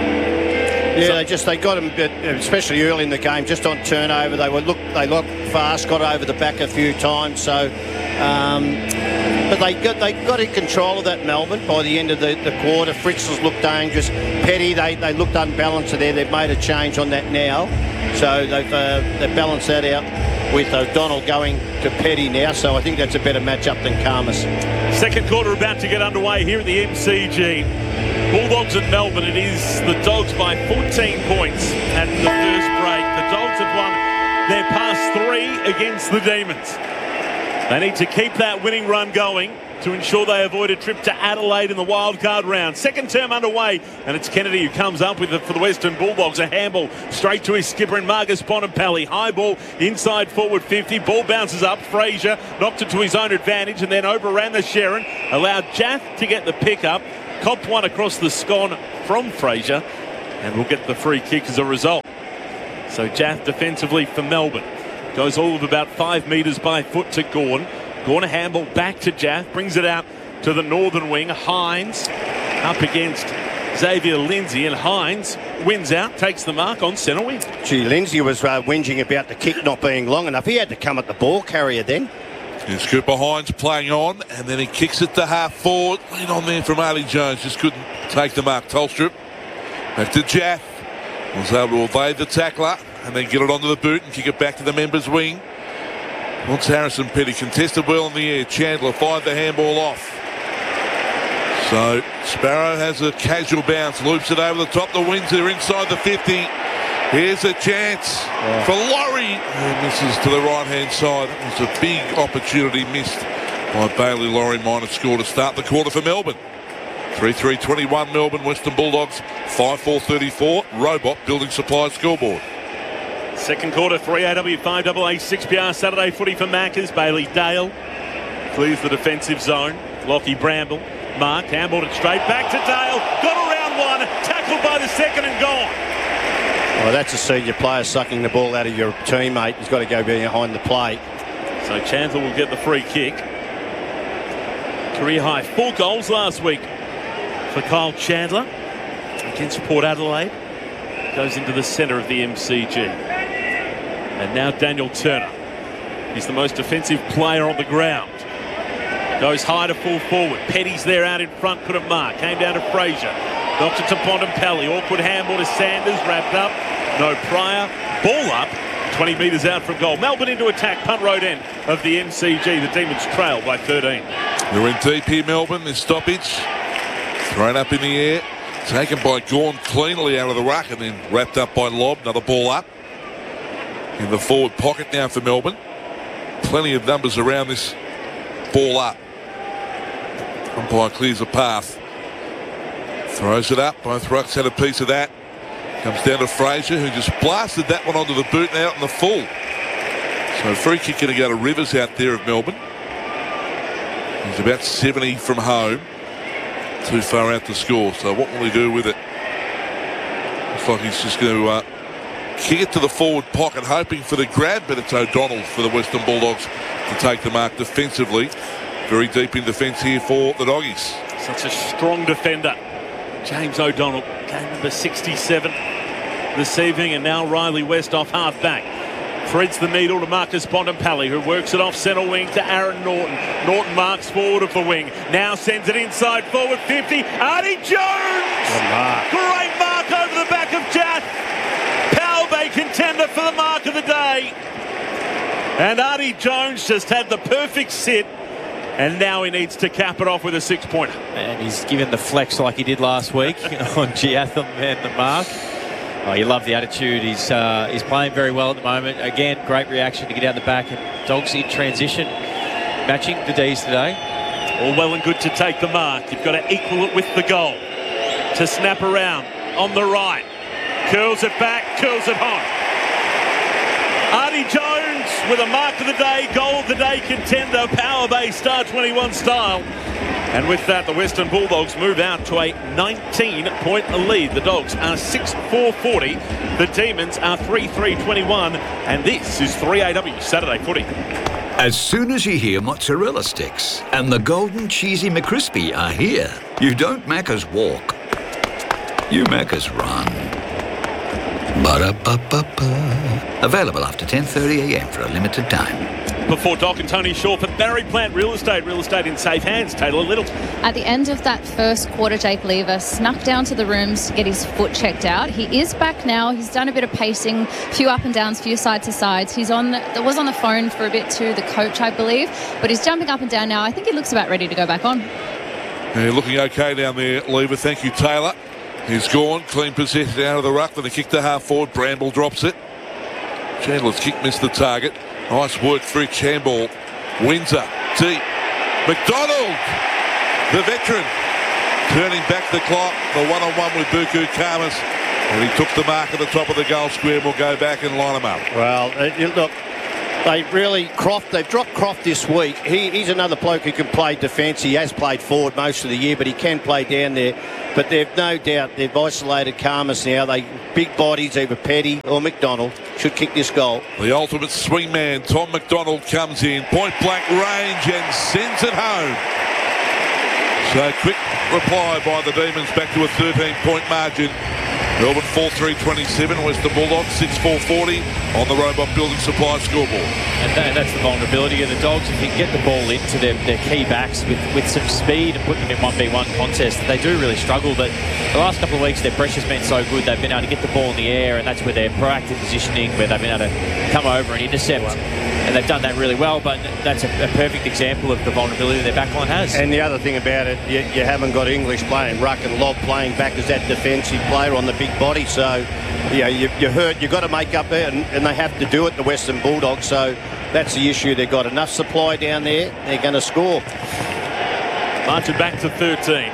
Yeah, so, they just they got him, especially early in the game, just on turnover. They were look they looked fast, got over the back a few times. So, um, but they got they got in control of that Melbourne by the end of the, the quarter. Fritzels looked dangerous. Petty, they, they looked unbalanced there. They've made a change on that now, so they've uh, they've balanced that out with O'Donnell going to Petty now. So I think that's a better matchup than Karmas. Second quarter about to get underway here at the M C G. Bulldogs at Melbourne. It is the Dogs by fourteen points at the first break. The Dogs have won their past three against the Demons. They need to keep that winning run going to ensure they avoid a trip to Adelaide in the wildcard round. Second term underway, and it's Kennedy who comes up with it for the Western Bulldogs. A handball straight to his skipper and Marcus Bontempelli. High ball inside forward fifty. Ball bounces up. Fraser knocked it to his own advantage and then overran the Sherrin. Allowed Jaff to get the pick up. Copped one across the scone from Fraser, and will get the free kick as a result. So Jaff defensively for Melbourne. Goes all of about five metres by foot to Gawn. Gawn a handball back to Jaff. Brings it out to the northern wing. Hines up against Xavier Lindsay, and Hines wins out, takes the mark on centre wing. Gee, Lindsay was uh, whinging about the kick not being long enough. He had to come at the ball carrier then. Here's Cooper Hines playing on, and then he kicks it to half forward. Lean on there from Artie Jones, just couldn't take the mark. Tolstrup back to Jaff. Was able to evade the tackler and then get it onto the boot and kick it back to the members' wing. Once Harrison Petty contested well in the air. Chandler fired the handball off. So Sparrow has a casual bounce, loops it over the top. The Windsor inside the fifty. Here's a chance yeah. for Laurie, who misses to the right-hand side. It was a big opportunity missed by Bailey Laurie. Minor score to start the quarter for Melbourne. three three twenty-one Melbourne, Western Bulldogs five four thirty-four. Robot Building Supply scoreboard. Second quarter, three A W, five A A, six P R. Saturday footy for Maccas. Bailey Dale clears the defensive zone. Lockie Bramble, Mark, handballed it straight back to Dale. Got around one, tackled by the second and gone. Well, that's a senior player sucking the ball out of your teammate. He's got to go behind the plate. So Chandler will get the free kick. Career high four goals last week for Kyle Chandler against Port Adelaide. Goes into the centre of the M C G. And now Daniel Turner. He's the most defensive player on the ground. Goes high to full forward. Petty's there out in front, couldn't mark. Came down to Fraser. Knocked it to Bontempelli. Awkward handball to Sanders. Wrapped up. No Pryor. Ball up. twenty metres out from goal. Melbourne into attack. Punt road end of the M C G. The Demons trail by thirteen. They're in deep here, Melbourne. This stoppage. Thrown up in the air. Taken by Gawn cleanly out of the ruck and then wrapped up by Lobb. Another ball up. In the forward pocket now for Melbourne. Plenty of numbers around this ball up. Umpire clears a path. Throws it up. Both rucks had a piece of that. Comes down to Fraser, who just blasted that one onto the boot and out in the full. So free kick going to go to Rivers out there of Melbourne. He's about seventy from home. Too far out to score. So what will he do with it? Looks like he's just going to uh, kick it to the forward pocket, hoping for the grab, but it's O'Donnell for the Western Bulldogs to take the mark defensively. Very deep in defence here for the Doggies. Such a strong defender. James O'Donnell, game number sixty-seven this evening, and now Riley West off half-back. Threads the needle to Marcus Bontempelli, who works it off centre wing to Aaron Norton. Norton marks forward of the wing. Now sends it inside forward fifty. Artie Jones! Mark. Great mark over the back of Jaff. Power Bay contender for the mark of the day. And Artie Jones just had the perfect sit. And now he needs to cap it off with a six-pointer. And he's given the flex like he did last week on Giatham and the mark. Oh, you love the attitude. He's uh, he's playing very well at the moment. Again, great reaction to get out the back. And Dogs in transition, matching the D's today. All well and good to take the mark. You've got to equal it with the goal. To snap around on the right. Curls it back, curls it home. Artie Jones with a mark of the day, goal of the day contender, Power Bay Star twenty-one style. And with that, the Western Bulldogs move out to a nineteen-point lead. The Dogs are six four forty. The Demons are three three twenty-one. And this is three A W Saturday Footy. As soon as you hear mozzarella sticks and the golden cheesy McCrispy are here, you don't Macca's walk. You Macca's run. Ba-da-ba-ba-ba. Available after ten thirty a m for a limited time. Before Doc and Tony Shaw for Barry Plant Real Estate. Real estate in safe hands. Taylor Little. At the end of that first quarter, Jake Lever snuck down to the rooms to get his foot checked out. He is back now. He's done a bit of pacing, few up and downs, few side to sides. He's on, the, was on the phone for a bit to the coach, I believe, but he's jumping up and down now. I think he looks about ready to go back on. Yeah, looking okay down there, Lever. Thank you, Taylor. He's gone, clean possession out of the ruck, then a kick to half forward. Bramble drops it. Chandler's kick missed the target. Nice work for Rich handball. Windsor deep. McDonald, the veteran, turning back the clock, the one-on-one with Buku Khamis. And he took the mark at the top of the goal square and will go back and line him up. Well, uh, you look, they really, Croft, they've dropped Croft this week. He, he's another bloke who can play defence. He has played forward most of the year, but he can play down there. But they've no doubt, they've isolated Khamis now. They big bodies, either Petty or McDonald, should kick this goal. The ultimate swingman, Tom McDonald, comes in, point-blank range and sends it home. So quick reply by the Demons back to a thirteen-point margin. Melbourne four three twenty-seven, Western Bulldogs six four forty on the Robot Building Supply scoreboard. And, that, and that's the vulnerability of the Dogs. If you can get the ball into their, their key backs with, with some speed and put them in one v one contests, they do really struggle. But the last couple of weeks, their pressure's been so good, they've been able to get the ball in the air, and that's where their proactive positioning, where they've been able to come over and intercept. And they've done that really well, but that's a, a perfect example of the vulnerability their backline has. And the other thing about it, you, you haven't got English playing ruck and Lobb playing back as that defensive player on the big body. So, you know, you, you're hurt. You've got to make up there, and, and they have to do it, the Western Bulldogs. So that's the issue. They've got enough supply down there. They're going to score. Marching back to thirteen.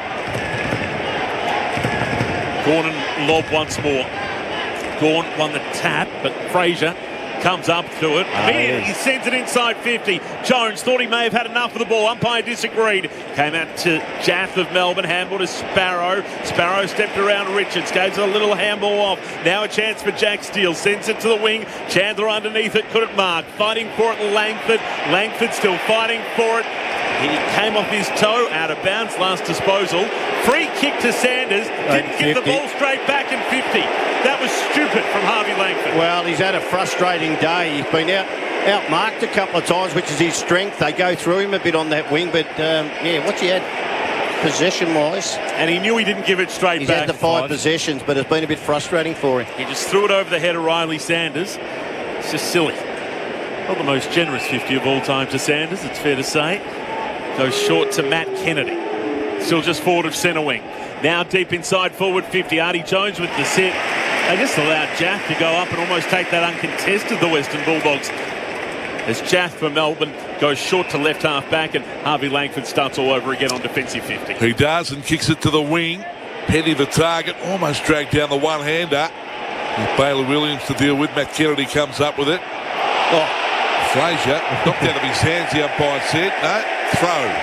Gawn and Lobb once more. Gawn won the tap, but Fraser comes up to it. Oh, He, yes. he sends it inside fifty. Jones thought he may have had enough of the ball. Umpire disagreed. Came out to Jath of Melbourne. Handball to Sparrow. Sparrow stepped around Richards. Gave it a little handball off. Now a chance for Jack Steele. Sends it to the wing. Chandler underneath it. Couldn't mark. Fighting for it, Langford. Langford still fighting for it. He came off his toe, out of bounds, last disposal. Free kick to Sanders. Didn't give the ball straight back in fifty. That was stupid from Harvey Langford. Well, he's had a frustrating day. He's been out outmarked a couple of times, which is his strength. They go through him a bit on that wing, but um, yeah, what's he had possession-wise? And he knew he didn't give it straight he's back. He's had the five, five possessions, but it's been a bit frustrating for him. He just threw it over the head of Riley Sanders. It's just silly. Not the most generous fifty of all time to Sanders, it's fair to say. Goes short to Matt Kennedy. Still just forward of centre wing. Now deep inside forward fifty. Artie Jones with the sit. They just allowed Jath to go up and almost take that uncontested, the Western Bulldogs. As Jath for Melbourne goes short to left half back, and Harvey Langford starts all over again on defensive fifty. He does and kicks it to the wing. Petty the target, almost dragged down the one-hander. With Bailey Williams to deal with. Matt Kennedy comes up with it. Oh, Fraser knocked out of his hands, the umpire said. No, throw.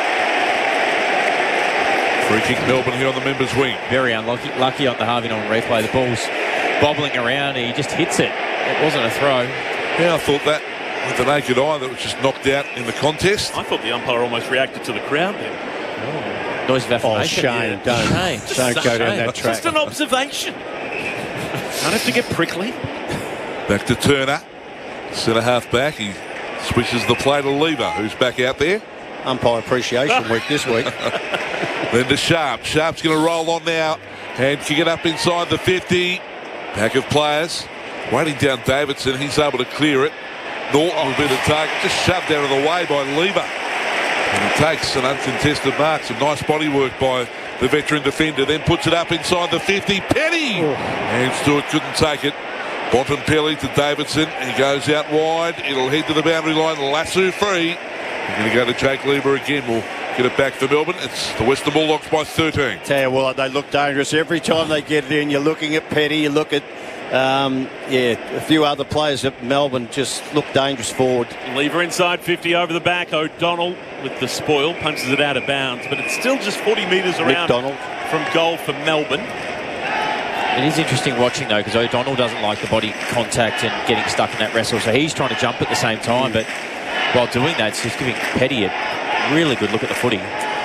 Free kick Melbourne here on the members' wing. Very unlucky lucky on the Harvey Norman replay. The ball's bobbling around. He just hits it. It wasn't a throw. Yeah, I thought that with the naked eye that was just knocked out in the contest. I thought the umpire almost reacted to the crowd there. Oh. Noise of affirmation. Oh, shame. Yeah. Don't, Shame. don't go down shame. that track. Just an observation. Don't have to get prickly. Back to Turner. Centre half back. He switches the play to Lever, who's back out there. Umpire appreciation week this week. Then to Sharp. Sharp's going to roll on now and kick it up inside the fifty. Pack of players waiting down Davidson. He's able to clear it. Norton will be the target. Just shoved out of the way by Lever. And he takes an uncontested mark. Some nice body work by the veteran defender. Then puts it up inside the fifty. Petty! Oh. And Stewart couldn't take it. Bontempelli to Davidson. He goes out wide. It'll head to the boundary line. Lasso free. We're going to go to Jake Lever again. We'll get it back for Melbourne. It's the Western Bulldogs by thirteen. Tell you what, they look dangerous every time they get it in. You're looking at Petty. You look at, um, yeah, a few other players at Melbourne just look dangerous forward. Lever inside fifty over the back. O'Donnell with the spoil punches it out of bounds, but it's still just forty metres around McDonald. From goal for Melbourne. It is interesting watching, though, because O'Donnell doesn't like the body contact and getting stuck in that wrestle, so he's trying to jump at the same time, but while doing that, it's just giving Petty a really good look at the footy.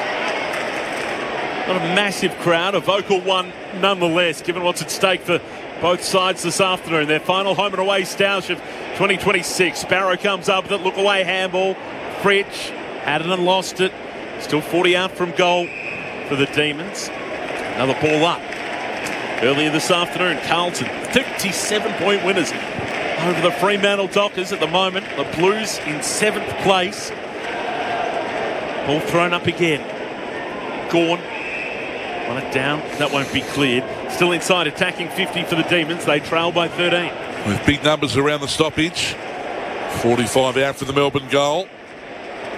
Not a massive crowd, a vocal one nonetheless, given what's at stake for both sides this afternoon. Their final home and away stoush of twenty twenty-six. Sparrow comes up with it, look away handball. Fritsch had it and lost it. Still forty out from goal for the Demons. Another ball up. Earlier this afternoon, Carlton, thirty-seven point winners over the Fremantle Dockers at the moment. The Blues in seventh place. Ball thrown up again. Gawn. Want it down. That won't be cleared. Still inside, attacking fifty for the Demons. They trail by thirteen. With big numbers around the stoppage. forty-five out for the Melbourne goal.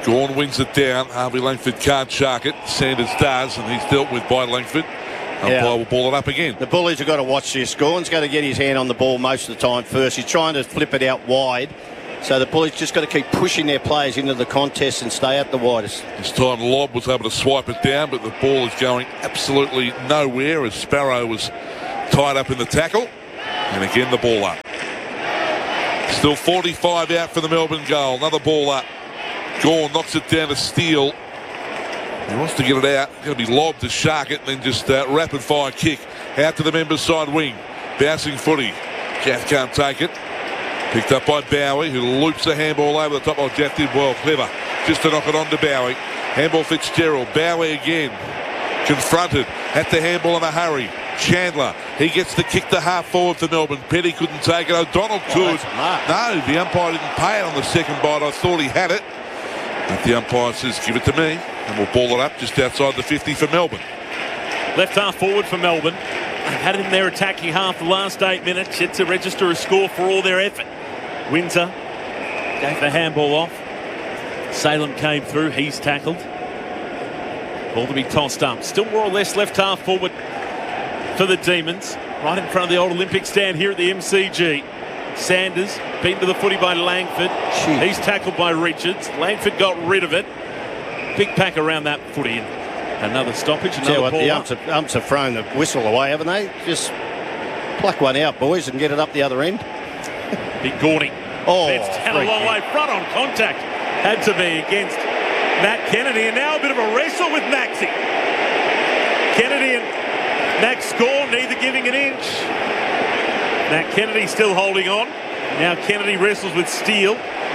Gawn wins it down. Harvey Langford can't shark it. Sanders does, and he's dealt with by Langford. Umpire Yeah. will ball it up again. The Bullies have got to watch this. Gawn's got to get his hand on the ball most of the time first. He's trying to flip it out wide. So the Bullies just got to keep pushing their players into the contest and stay out the widest. This time Lobb was able to swipe it down, but the ball is going absolutely nowhere as Sparrow was tied up in the tackle. And again the ball up. Still forty-five out for the Melbourne goal. Another ball up. Gawn knocks it down to Steele. He wants to get it out. Going to be lobbed to shark it and then just uh, rapid fire kick out to the members side wing. Bouncing footy. Jaff can't take it. Picked up by Bowie, who loops the handball over the top. Oh, Jaff did well. Clever. Just to knock it on to Bowie. Handball Fitzgerald. Bowie again. Confronted at the handball in a hurry. Chandler. He gets the kick to half forward for Melbourne. Petty couldn't take it. O'Donnell could. No, the umpire didn't pay it on the second bite. I thought he had it. But the umpire says, give it to me. And we'll ball it up just outside the fifty for Melbourne. Left half forward for Melbourne. They've had it in their attacking half the last eight minutes. Yet to register a score for all their effort. Windsor gave the handball off. Salem came through. He's tackled. Ball to be tossed up. Still more or less left half forward for the Demons. Right in front of the old Olympic stand here at the M C G. Sanders beaten to the footy by Langford. Jeez. He's tackled by Richards. Langford got rid of it. Big pack around that footy. Another stoppage. Another Tell what, ball the up. umps have, umps have thrown the whistle away, haven't they? Just pluck one out, boys, and get it up the other end. Big Gordy. Oh, it's down a long way front on contact. Had to be against Matt Kennedy. And now a bit of a wrestle with Maxi. Kennedy and Max score, neither giving an inch. Matt Kennedy still holding on. Now Kennedy wrestles with Steele.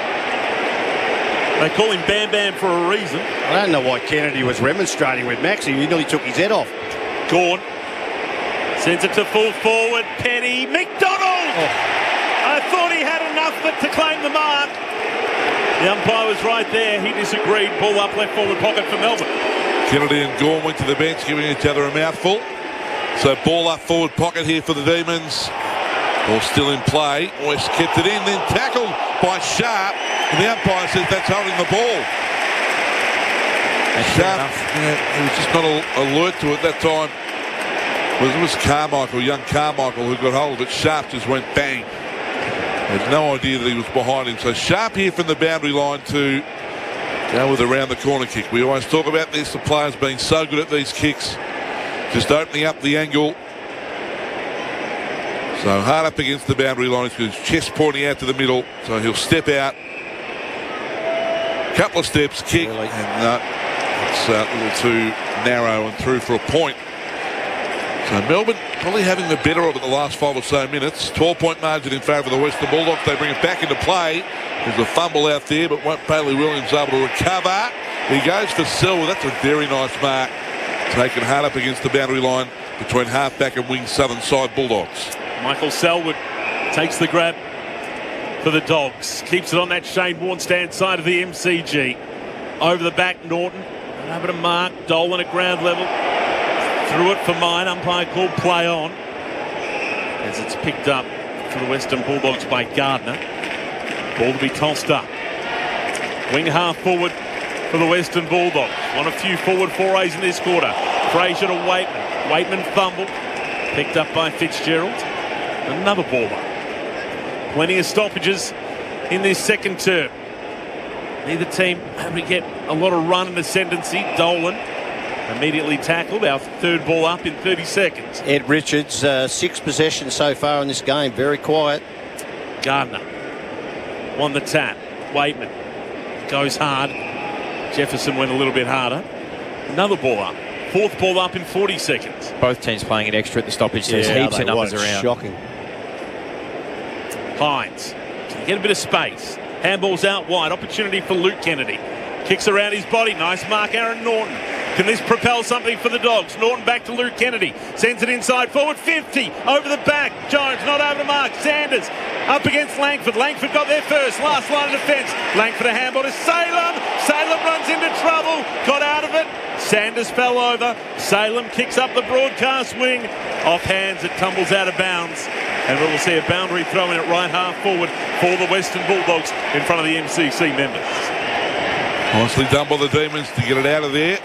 They call him Bam Bam for a reason. I don't know why Kennedy was remonstrating with Maxi. He nearly took his head off. Gawn sends it to full forward. Petty. McDonald! Oh. I thought he had enough but to claim the mark. The umpire was right there. He disagreed. Ball up left forward pocket for Melbourne. Kennedy and Gawn went to the bench, giving each other a mouthful. So ball up forward pocket here for the Demons. Ball still in play. West kept it in, then tackled by Sharp. And the umpire says that's holding the ball. That's Sharp, yeah, he was just not alert to it that time. It was, it was Carmichael, young Carmichael, who got hold of it. Sharp just went bang. Had no idea that he was behind him. So Sharp here from the boundary line to go with a round the corner kick. We always talk about this, the players being so good at these kicks. Just opening up the angle. So hard up against the boundary line. His chest pointing out to the middle. So he'll step out. Couple of steps, kick. Really? And uh, it's uh, a little too narrow and through for a point. So Melbourne probably having the better of it the last five or so minutes. twelve point margin in favour of the Western Bulldogs. They bring it back into play. There's a fumble out there, but Bailey Williams able to recover. He goes for Selwood. That's a very nice mark. Taken hard up against the boundary line between half-back and wing southern side Bulldogs. Michael Selwood takes the grab for the Dogs. Keeps it on that Shane Warne stand side of the M C G. Over the back, Norton. Over to Mark. Dolan at ground level. Threw it for mine. Umpire called play on. As it's picked up for the Western Bulldogs by Gardner. Ball to be tossed up. Wing half forward for the Western Bulldogs. Won a few forward forays in this quarter. Fraser to Waitman. Waitman fumble. Picked up by Fitzgerald. Another ball up. Plenty of stoppages in this second term. Neither team able to get a lot of run and ascendancy. Dolan immediately tackled. Our third ball up in thirty seconds. Ed Richards, uh, six possessions so far in this game. Very quiet. Gardner won the tap. Waitman goes hard. Jefferson went a little bit harder. Another ball up. Fourth ball up in forty seconds. Both teams playing it extra at the stoppage. There's Yeah, heaps they of numbers were. around. Shocking. Hines can get a bit of space. Handball's out wide. Opportunity for Luke Kennedy. Kicks around his body. Nice mark, Aaron Norton. Can this propel something for the Dogs? Norton back to Luke Kennedy. Sends it inside forward. fifty. Over the back. Jones not over to mark. Sanders up against Langford. Langford got there first. Last line of defence. Langford a handball to Salem. Salem runs into trouble. Got out of it. Sanders fell over. Salem kicks up the broadcast wing. Off hands. It tumbles out of bounds. And we will see a boundary throw in at right half forward for the Western Bulldogs in front of the M C C members. Nicely done by the Demons to get it out of there.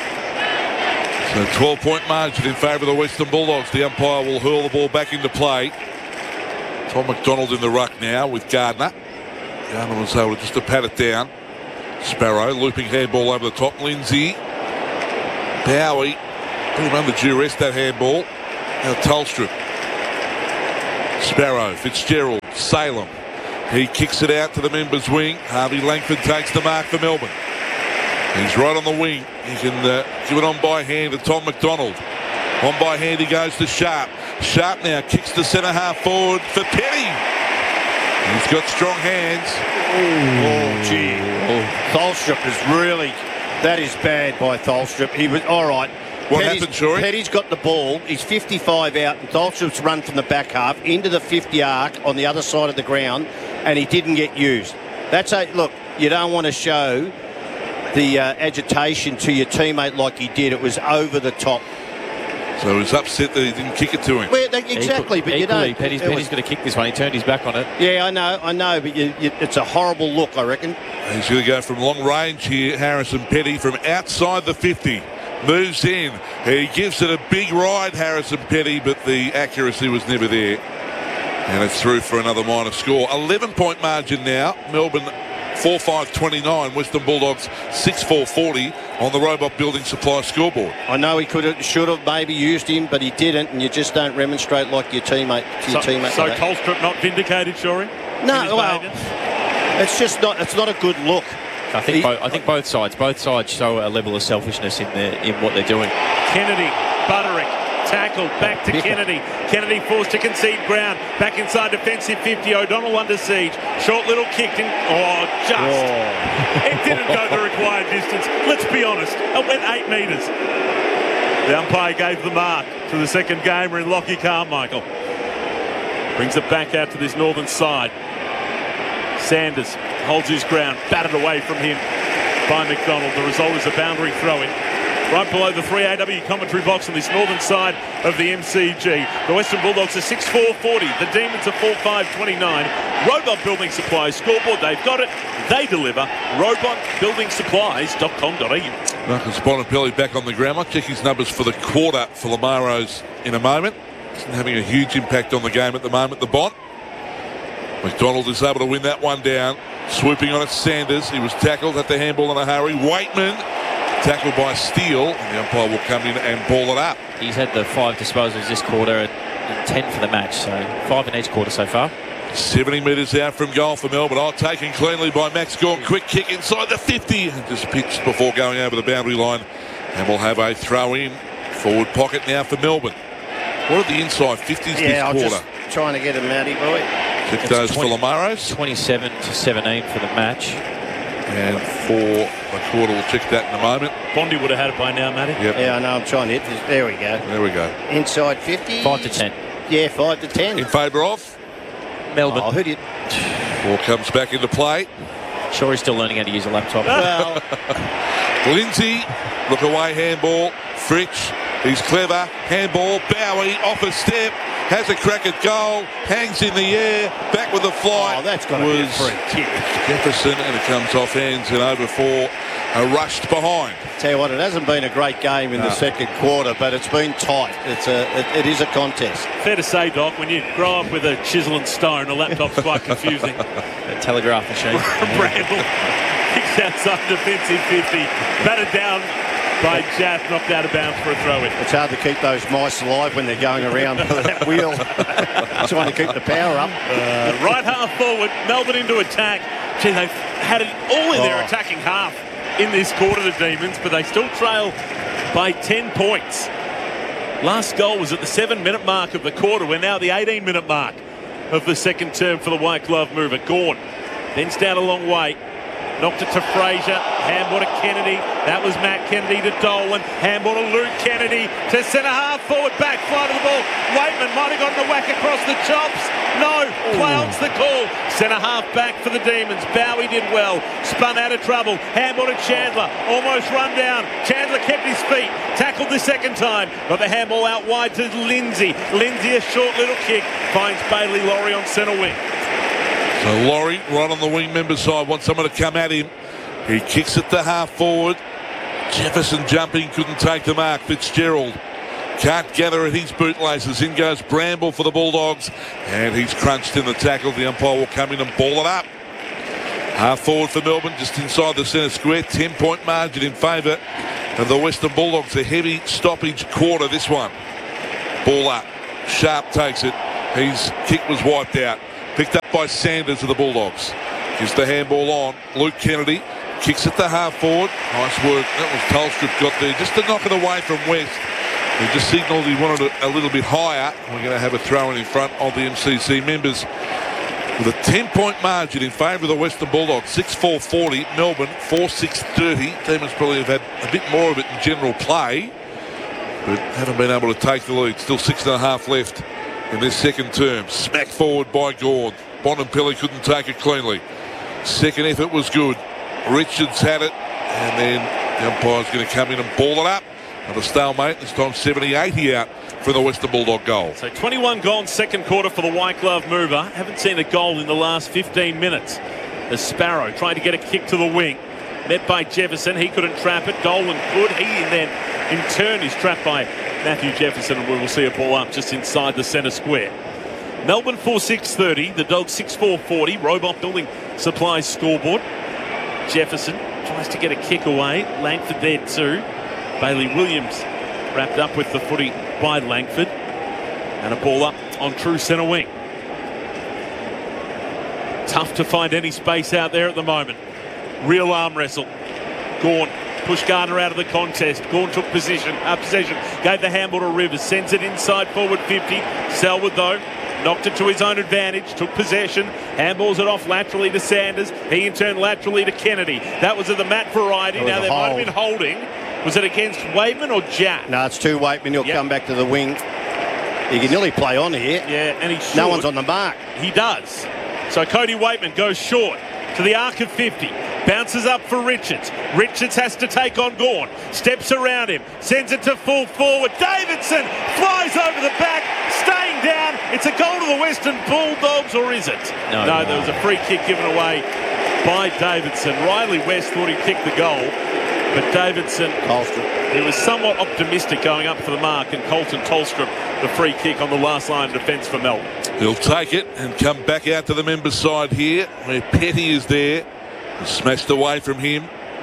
So twelve-point margin in favour of the Western Bulldogs. The umpire will hurl the ball back into play. Tom McDonald in the ruck now with Gardner. Gardner was able to just to pat it down. Sparrow looping handball over the top. Lindsay. Bowie. Put him under duress, that handball. Now Tolstrup. Sparrow. Fitzgerald. Salem. He kicks it out to the members' wing. Harvey Langford takes the mark for Melbourne. He's right on the wing. He can uh, give it on by hand to Tom McDonald. On by hand he goes to Sharp. Sharp now kicks the centre half forward for Petty. He's got strong hands. Oh, gee. Oh, Tholstrup is really, that is bad by Tholstrup. He was, all right. What Petty's, happened, Shorey? Petty's got the ball. He's fifty-five out, and Tholstrup's run from the back half into the fifty arc on the other side of the ground, and he didn't get used. That's a, look, you don't want to show the uh, agitation to your teammate like he did. It was over the top. So he was upset that he didn't kick it to him. Well, they, exactly, but Equally, you don't. Petty's, Petty's going to kick this one. He turned his back on it. Yeah, I know, I know, but you, you, it's a horrible look, I reckon. He's going to go from long range here, Harrison Petty, from outside the fifty. Moves in. He gives it a big ride, Harrison Petty, but the accuracy was never there. And it's through for another minor score. eleven-point margin now. Melbourne four five twenty-nine. Western Bulldogs six four forty on the Robot Building Supply scoreboard. I know he could have, should have maybe used him, but he didn't, and you just don't remonstrate like your teammate. To your so teammate so like Tolstrup not vindicated, Shorey? No, well, it's just not. It's not a good look. I think He, both, I think both sides, both sides show a level of selfishness in their, in what they're doing. Kennedy, Butterick, tackled, back to Yeah. Kennedy. Kennedy forced to concede ground. Back inside defensive fifty. O'Donnell under siege. Short little kick. And, oh, just. It didn't go the required distance. Let's be honest. It went eight metres. The umpire gave the mark to the second gamer in Lockie Carmichael. Brings it back out to this northern side. Sanders holds his ground, batted away from him by McDonald. The result is a boundary throw-in. Right below the three A W commentary box on this northern side of the M C G. The Western Bulldogs are six four forty. The Demons are four five twenty-nine. Robot Building Supplies scoreboard. They've got it. They deliver. robot building supplies dot com dot a u. Marcus Bonapelli back on the ground. I'll check his numbers for the quarter for Lamaros in a moment. Isn't having a huge impact on the game at the moment, the Bont. McDonald is able to win that one down. Swooping on it, Sanders. He was tackled at the handball in a hurry. Waitman tackled by Steele. And the umpire will come in and ball it up. He's had the five disposals this quarter and, and ten for the match, so five in each quarter so far. seventy metres out from goal for Melbourne. Oh, taken cleanly by Max Gorn. Quick kick inside the fifty. And just pitched before going over the boundary line. And we'll have a throw in. Forward pocket now for Melbourne. What are the inside fifties yeah, this I'm quarter? just trying to get him out, boy. Check those for Lamaros. twenty-seven to seventeen for the match. And for the quarter, we'll check that in a moment. Bondi would have had it by now, Matty. Yep. Yeah, I know. I'm trying to hit this. There we go. There we go. Inside fifty. Five to ten. Yeah, five to ten. In favour of? Melbourne. Oh, who did? Ball comes back into play. Sure, he's still learning how to use a laptop. Well, Lindsay, look away handball. Fritsch, he's clever. Handball, Bowie, off a step. Has a crack at goal, hangs in the air, back with the fly. Oh, that's got to be a free kick. Jefferson, and it comes off hands and over for a rushed behind. Tell you what, it hasn't been a great game in No. the second quarter, but it's been tight. It's a, it, it is a contest. Fair to say, Doc, when you grow up with a chisel and stone, a laptop's quite confusing. A telegraph machine. Bramble kicks outside defensive fifty. Batted down by Jaff, knocked out of bounds for a throw-in. It's hard to keep those mice alive when they're going around that wheel, trying to keep the power up. Uh, right half forward, Melbourne into attack. Gee, they've had it all in their Oh. attacking half in this quarter, the Demons, but they still trail by ten points. Last goal was at the seven-minute mark of the quarter. We're now at the eighteen-minute mark of the second term for the white glove mover. Gorn bends down a long way. Knocked it to Fraser. Handball to Kennedy. That was Matt Kennedy to Dolan. Handball to Luke Kennedy to centre half forward. Back fly to the ball. Waitman might have gotten a whack across the chops. No. Clouds the call. Centre half back for the Demons. Bowie did well. Spun out of trouble. Handball to Chandler. Almost run down. Chandler kept his feet. Tackled the second time. Got the handball out wide to Lindsay. Lindsay a short little kick. Finds Bailey Laurie on centre wing. So Laurie, right on the wing member side, wants someone to come at him. He kicks it to half forward. Jefferson jumping, couldn't take the mark. Fitzgerald can't gather at his bootlaces. In goes Bramble for the Bulldogs, and he's crunched in the tackle. The umpire will come in and ball it up. Half forward for Melbourne, just inside the centre square. ten point margin in favour of the Western Bulldogs. A heavy stoppage quarter, this one. Ball up. Sharp takes it. His kick was wiped out. Picked up by Sanders of the Bulldogs. Gives the handball on. Luke Kennedy kicks it to half forward. Nice work. That was Tolstrup got there just to knock it away from West. He just signalled he wanted it a little bit higher. We're going to have a throw-in in front of the M C C members. With a ten point margin in favour of the Western Bulldogs. six four forty. Melbourne four six thirty. Demons probably have had a bit more of it in general play, but haven't been able to take the lead. Still six and a half left in this second term. Smack forward by Gord. Bontempelli couldn't take it cleanly. Second effort was good. Richards had it, and then the umpire's going to come in and ball it up. Another stalemate. This time seventy eighty out for the Western Bulldog goal. So twenty-one gone second quarter for the White Glove mover. Haven't seen a goal in the last fifteen minutes. As Sparrow trying to get a kick to the wing. Met by Jefferson. He couldn't trap it. Dolan could. He then in turn is trapped by Matthew Jefferson, and we will see a ball up just inside the centre square. Melbourne four six thirty. The Dogs six four forty. Robot Building Supplies scoreboard. Jefferson tries to get a kick away. Langford there too. Bailey Williams wrapped up with the footy by Langford, and a ball up on true centre wing. Tough to find any space out there at the moment. Real arm wrestle. Gawn pushed Gardner out of the contest. Gawn took position, uh, possession, gave the handball to Rivers, sends it inside forward fifty. Selwood though knocked it to his own advantage, took possession, handballs it off laterally to Sanders. He in turn laterally to Kennedy. That was of the mat variety. Now there might have been holding. Was it against Waitman or Jack? No, it's to Waitman. He'll yep. come back to the wing. He can nearly play on here. Yeah, and he should. No one's on the mark. He does. So Cody Waitman goes short to the arc of fifty. Bounces up for Richards. Richards has to take on Gawn. Steps around him. Sends it to full forward. Davidson flies over the back. Staying down. It's a goal to the Western Bulldogs, or is it? No, no, no. there was a free kick given away by Davidson. Riley West thought he kicked the goal, but Davidson, Tolstrup. He was somewhat optimistic going up for the mark, and Colton Tolstrup the free kick on the last line of defence for Melbourne. He'll take it and come back out to the members' side here, where Petty is there. Smashed away from him.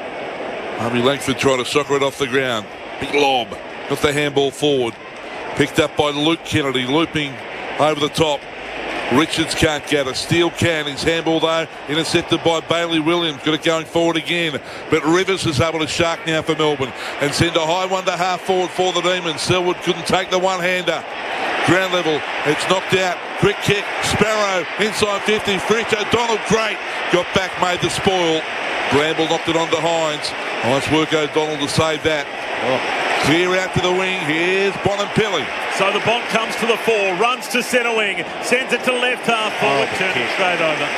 Harvey Langford trying to soccer it off the ground. Big lob. Got the handball forward. Picked up by Luke Kennedy, looping over the top. Richards can't gather. Steele can. His handball though intercepted by Bailey Williams. Got it going forward again. But Rivers is able to shark now for Melbourne and send a high one to half forward for the Demons. Selwood couldn't take the one-hander. Ground level. It's knocked out. Quick kick. Sparrow inside fifty. Fritch O'Donnell great. Got back, made the spoil. Bramble knocked it onto Hines. Nice work O'Donnell to save that. Oh. Clear out to the wing. Here's Bontempelli. So the Bont comes to the fore, runs to centre wing, sends it to left half forward, oh, turns it straight over.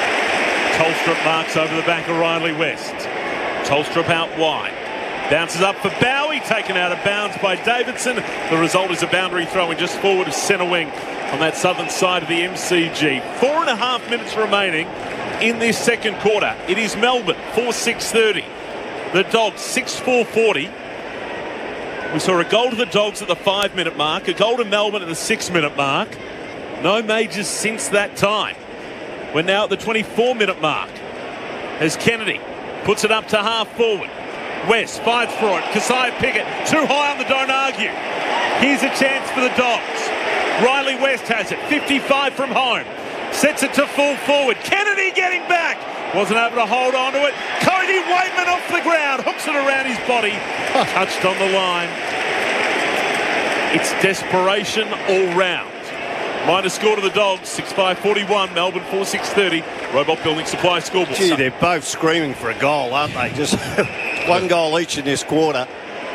Tolstrup marks over the back of Riley West. Tolstrup out wide. Bounces up for Bowie, taken out of bounds by Davidson. The result is a boundary throw in just forward of centre wing on that southern side of the M C G. Four and a half minutes remaining in this second quarter. It is Melbourne, four six thirty. The Dogs, six four forty. We saw a goal to the Dogs at the five-minute mark, a goal to Melbourne at the six-minute mark. No majors since that time. We're now at the twenty-four-minute mark as Kennedy puts it up to half forward. West fights for it. Keziah Pickett too high on the don't argue. Here's a chance for the Dogs. Riley West has it. fifty-five from home. Sets it to full forward. Kennedy getting back. Wasn't able to hold on to it. Cody Waitman off the ground. Hooks it around his body. Touched on the line. It's desperation all round. Minus score to the Dogs. six five forty-one. Melbourne four six thirty. Robot Building Supply scoreboard. Gee, they're both screaming for a goal, aren't they? Just one goal each in this quarter.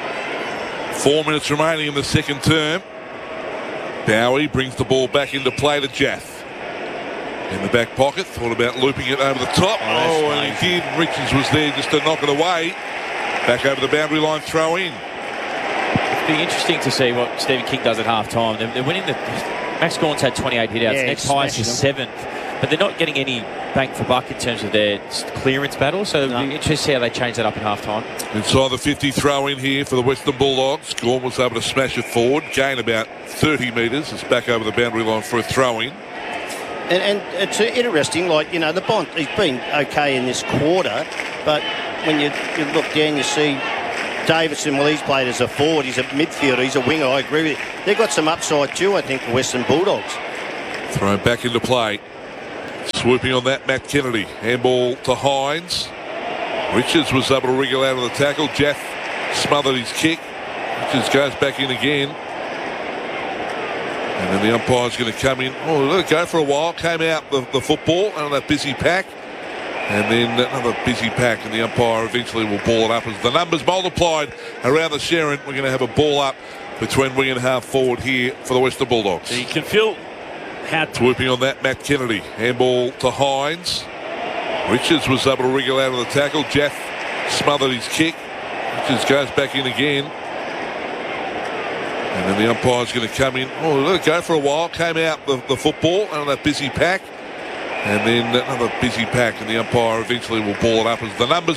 Four minutes remaining in the second term. Bowie brings the ball back into play to Jaff. In the back pocket, thought about looping it over the top. Oh, oh and he did. Richards was there just to knock it away. Back over the boundary line, throw in. It'd be interesting to see what Stephen King does at half time. They're, they're winning the. Max Gawn's had twenty-eight hit outs. Yeah, Next highest is seventh. but they're not getting any bang for buck in terms of their clearance battle. So it'll be interesting to see how they change that up in half time. Inside the fifty throw in here for the Western Bulldogs. Gorm was able to smash it forward, gain about thirty metres. It's back over the boundary line for a throw in. And, and it's interesting, like, you know, the Bont, he's been okay in this quarter, but when you, you look down, you see Davidson, well, he's played as a forward, he's a midfielder, he's a winger, I agree with you. They've got some upside too, I think, the Western Bulldogs. Thrown back into play. Swooping on that, Matt Kennedy. Handball to Hines. Richards was able to wriggle out of the tackle. Jeff smothered his kick. Richards goes back in again. And then the umpire's going to come in. Oh, let it go for a while. Came out the, the football and that busy pack. And then another busy pack, and the umpire eventually will ball it up. As the numbers multiplied around the Sharon, we're going to have a ball up between wing and half forward here for the Western Bulldogs. You can feel how... Swooping on that, Matt Kennedy. Handball to Hines. Richards was able to wriggle out of the tackle. Jeff smothered his kick. Richards goes back in again. And then the umpire's going to come in. Oh, let it go for a while. Came out the, the football and that busy pack. And then another busy pack, and the umpire eventually will ball it up as the numbers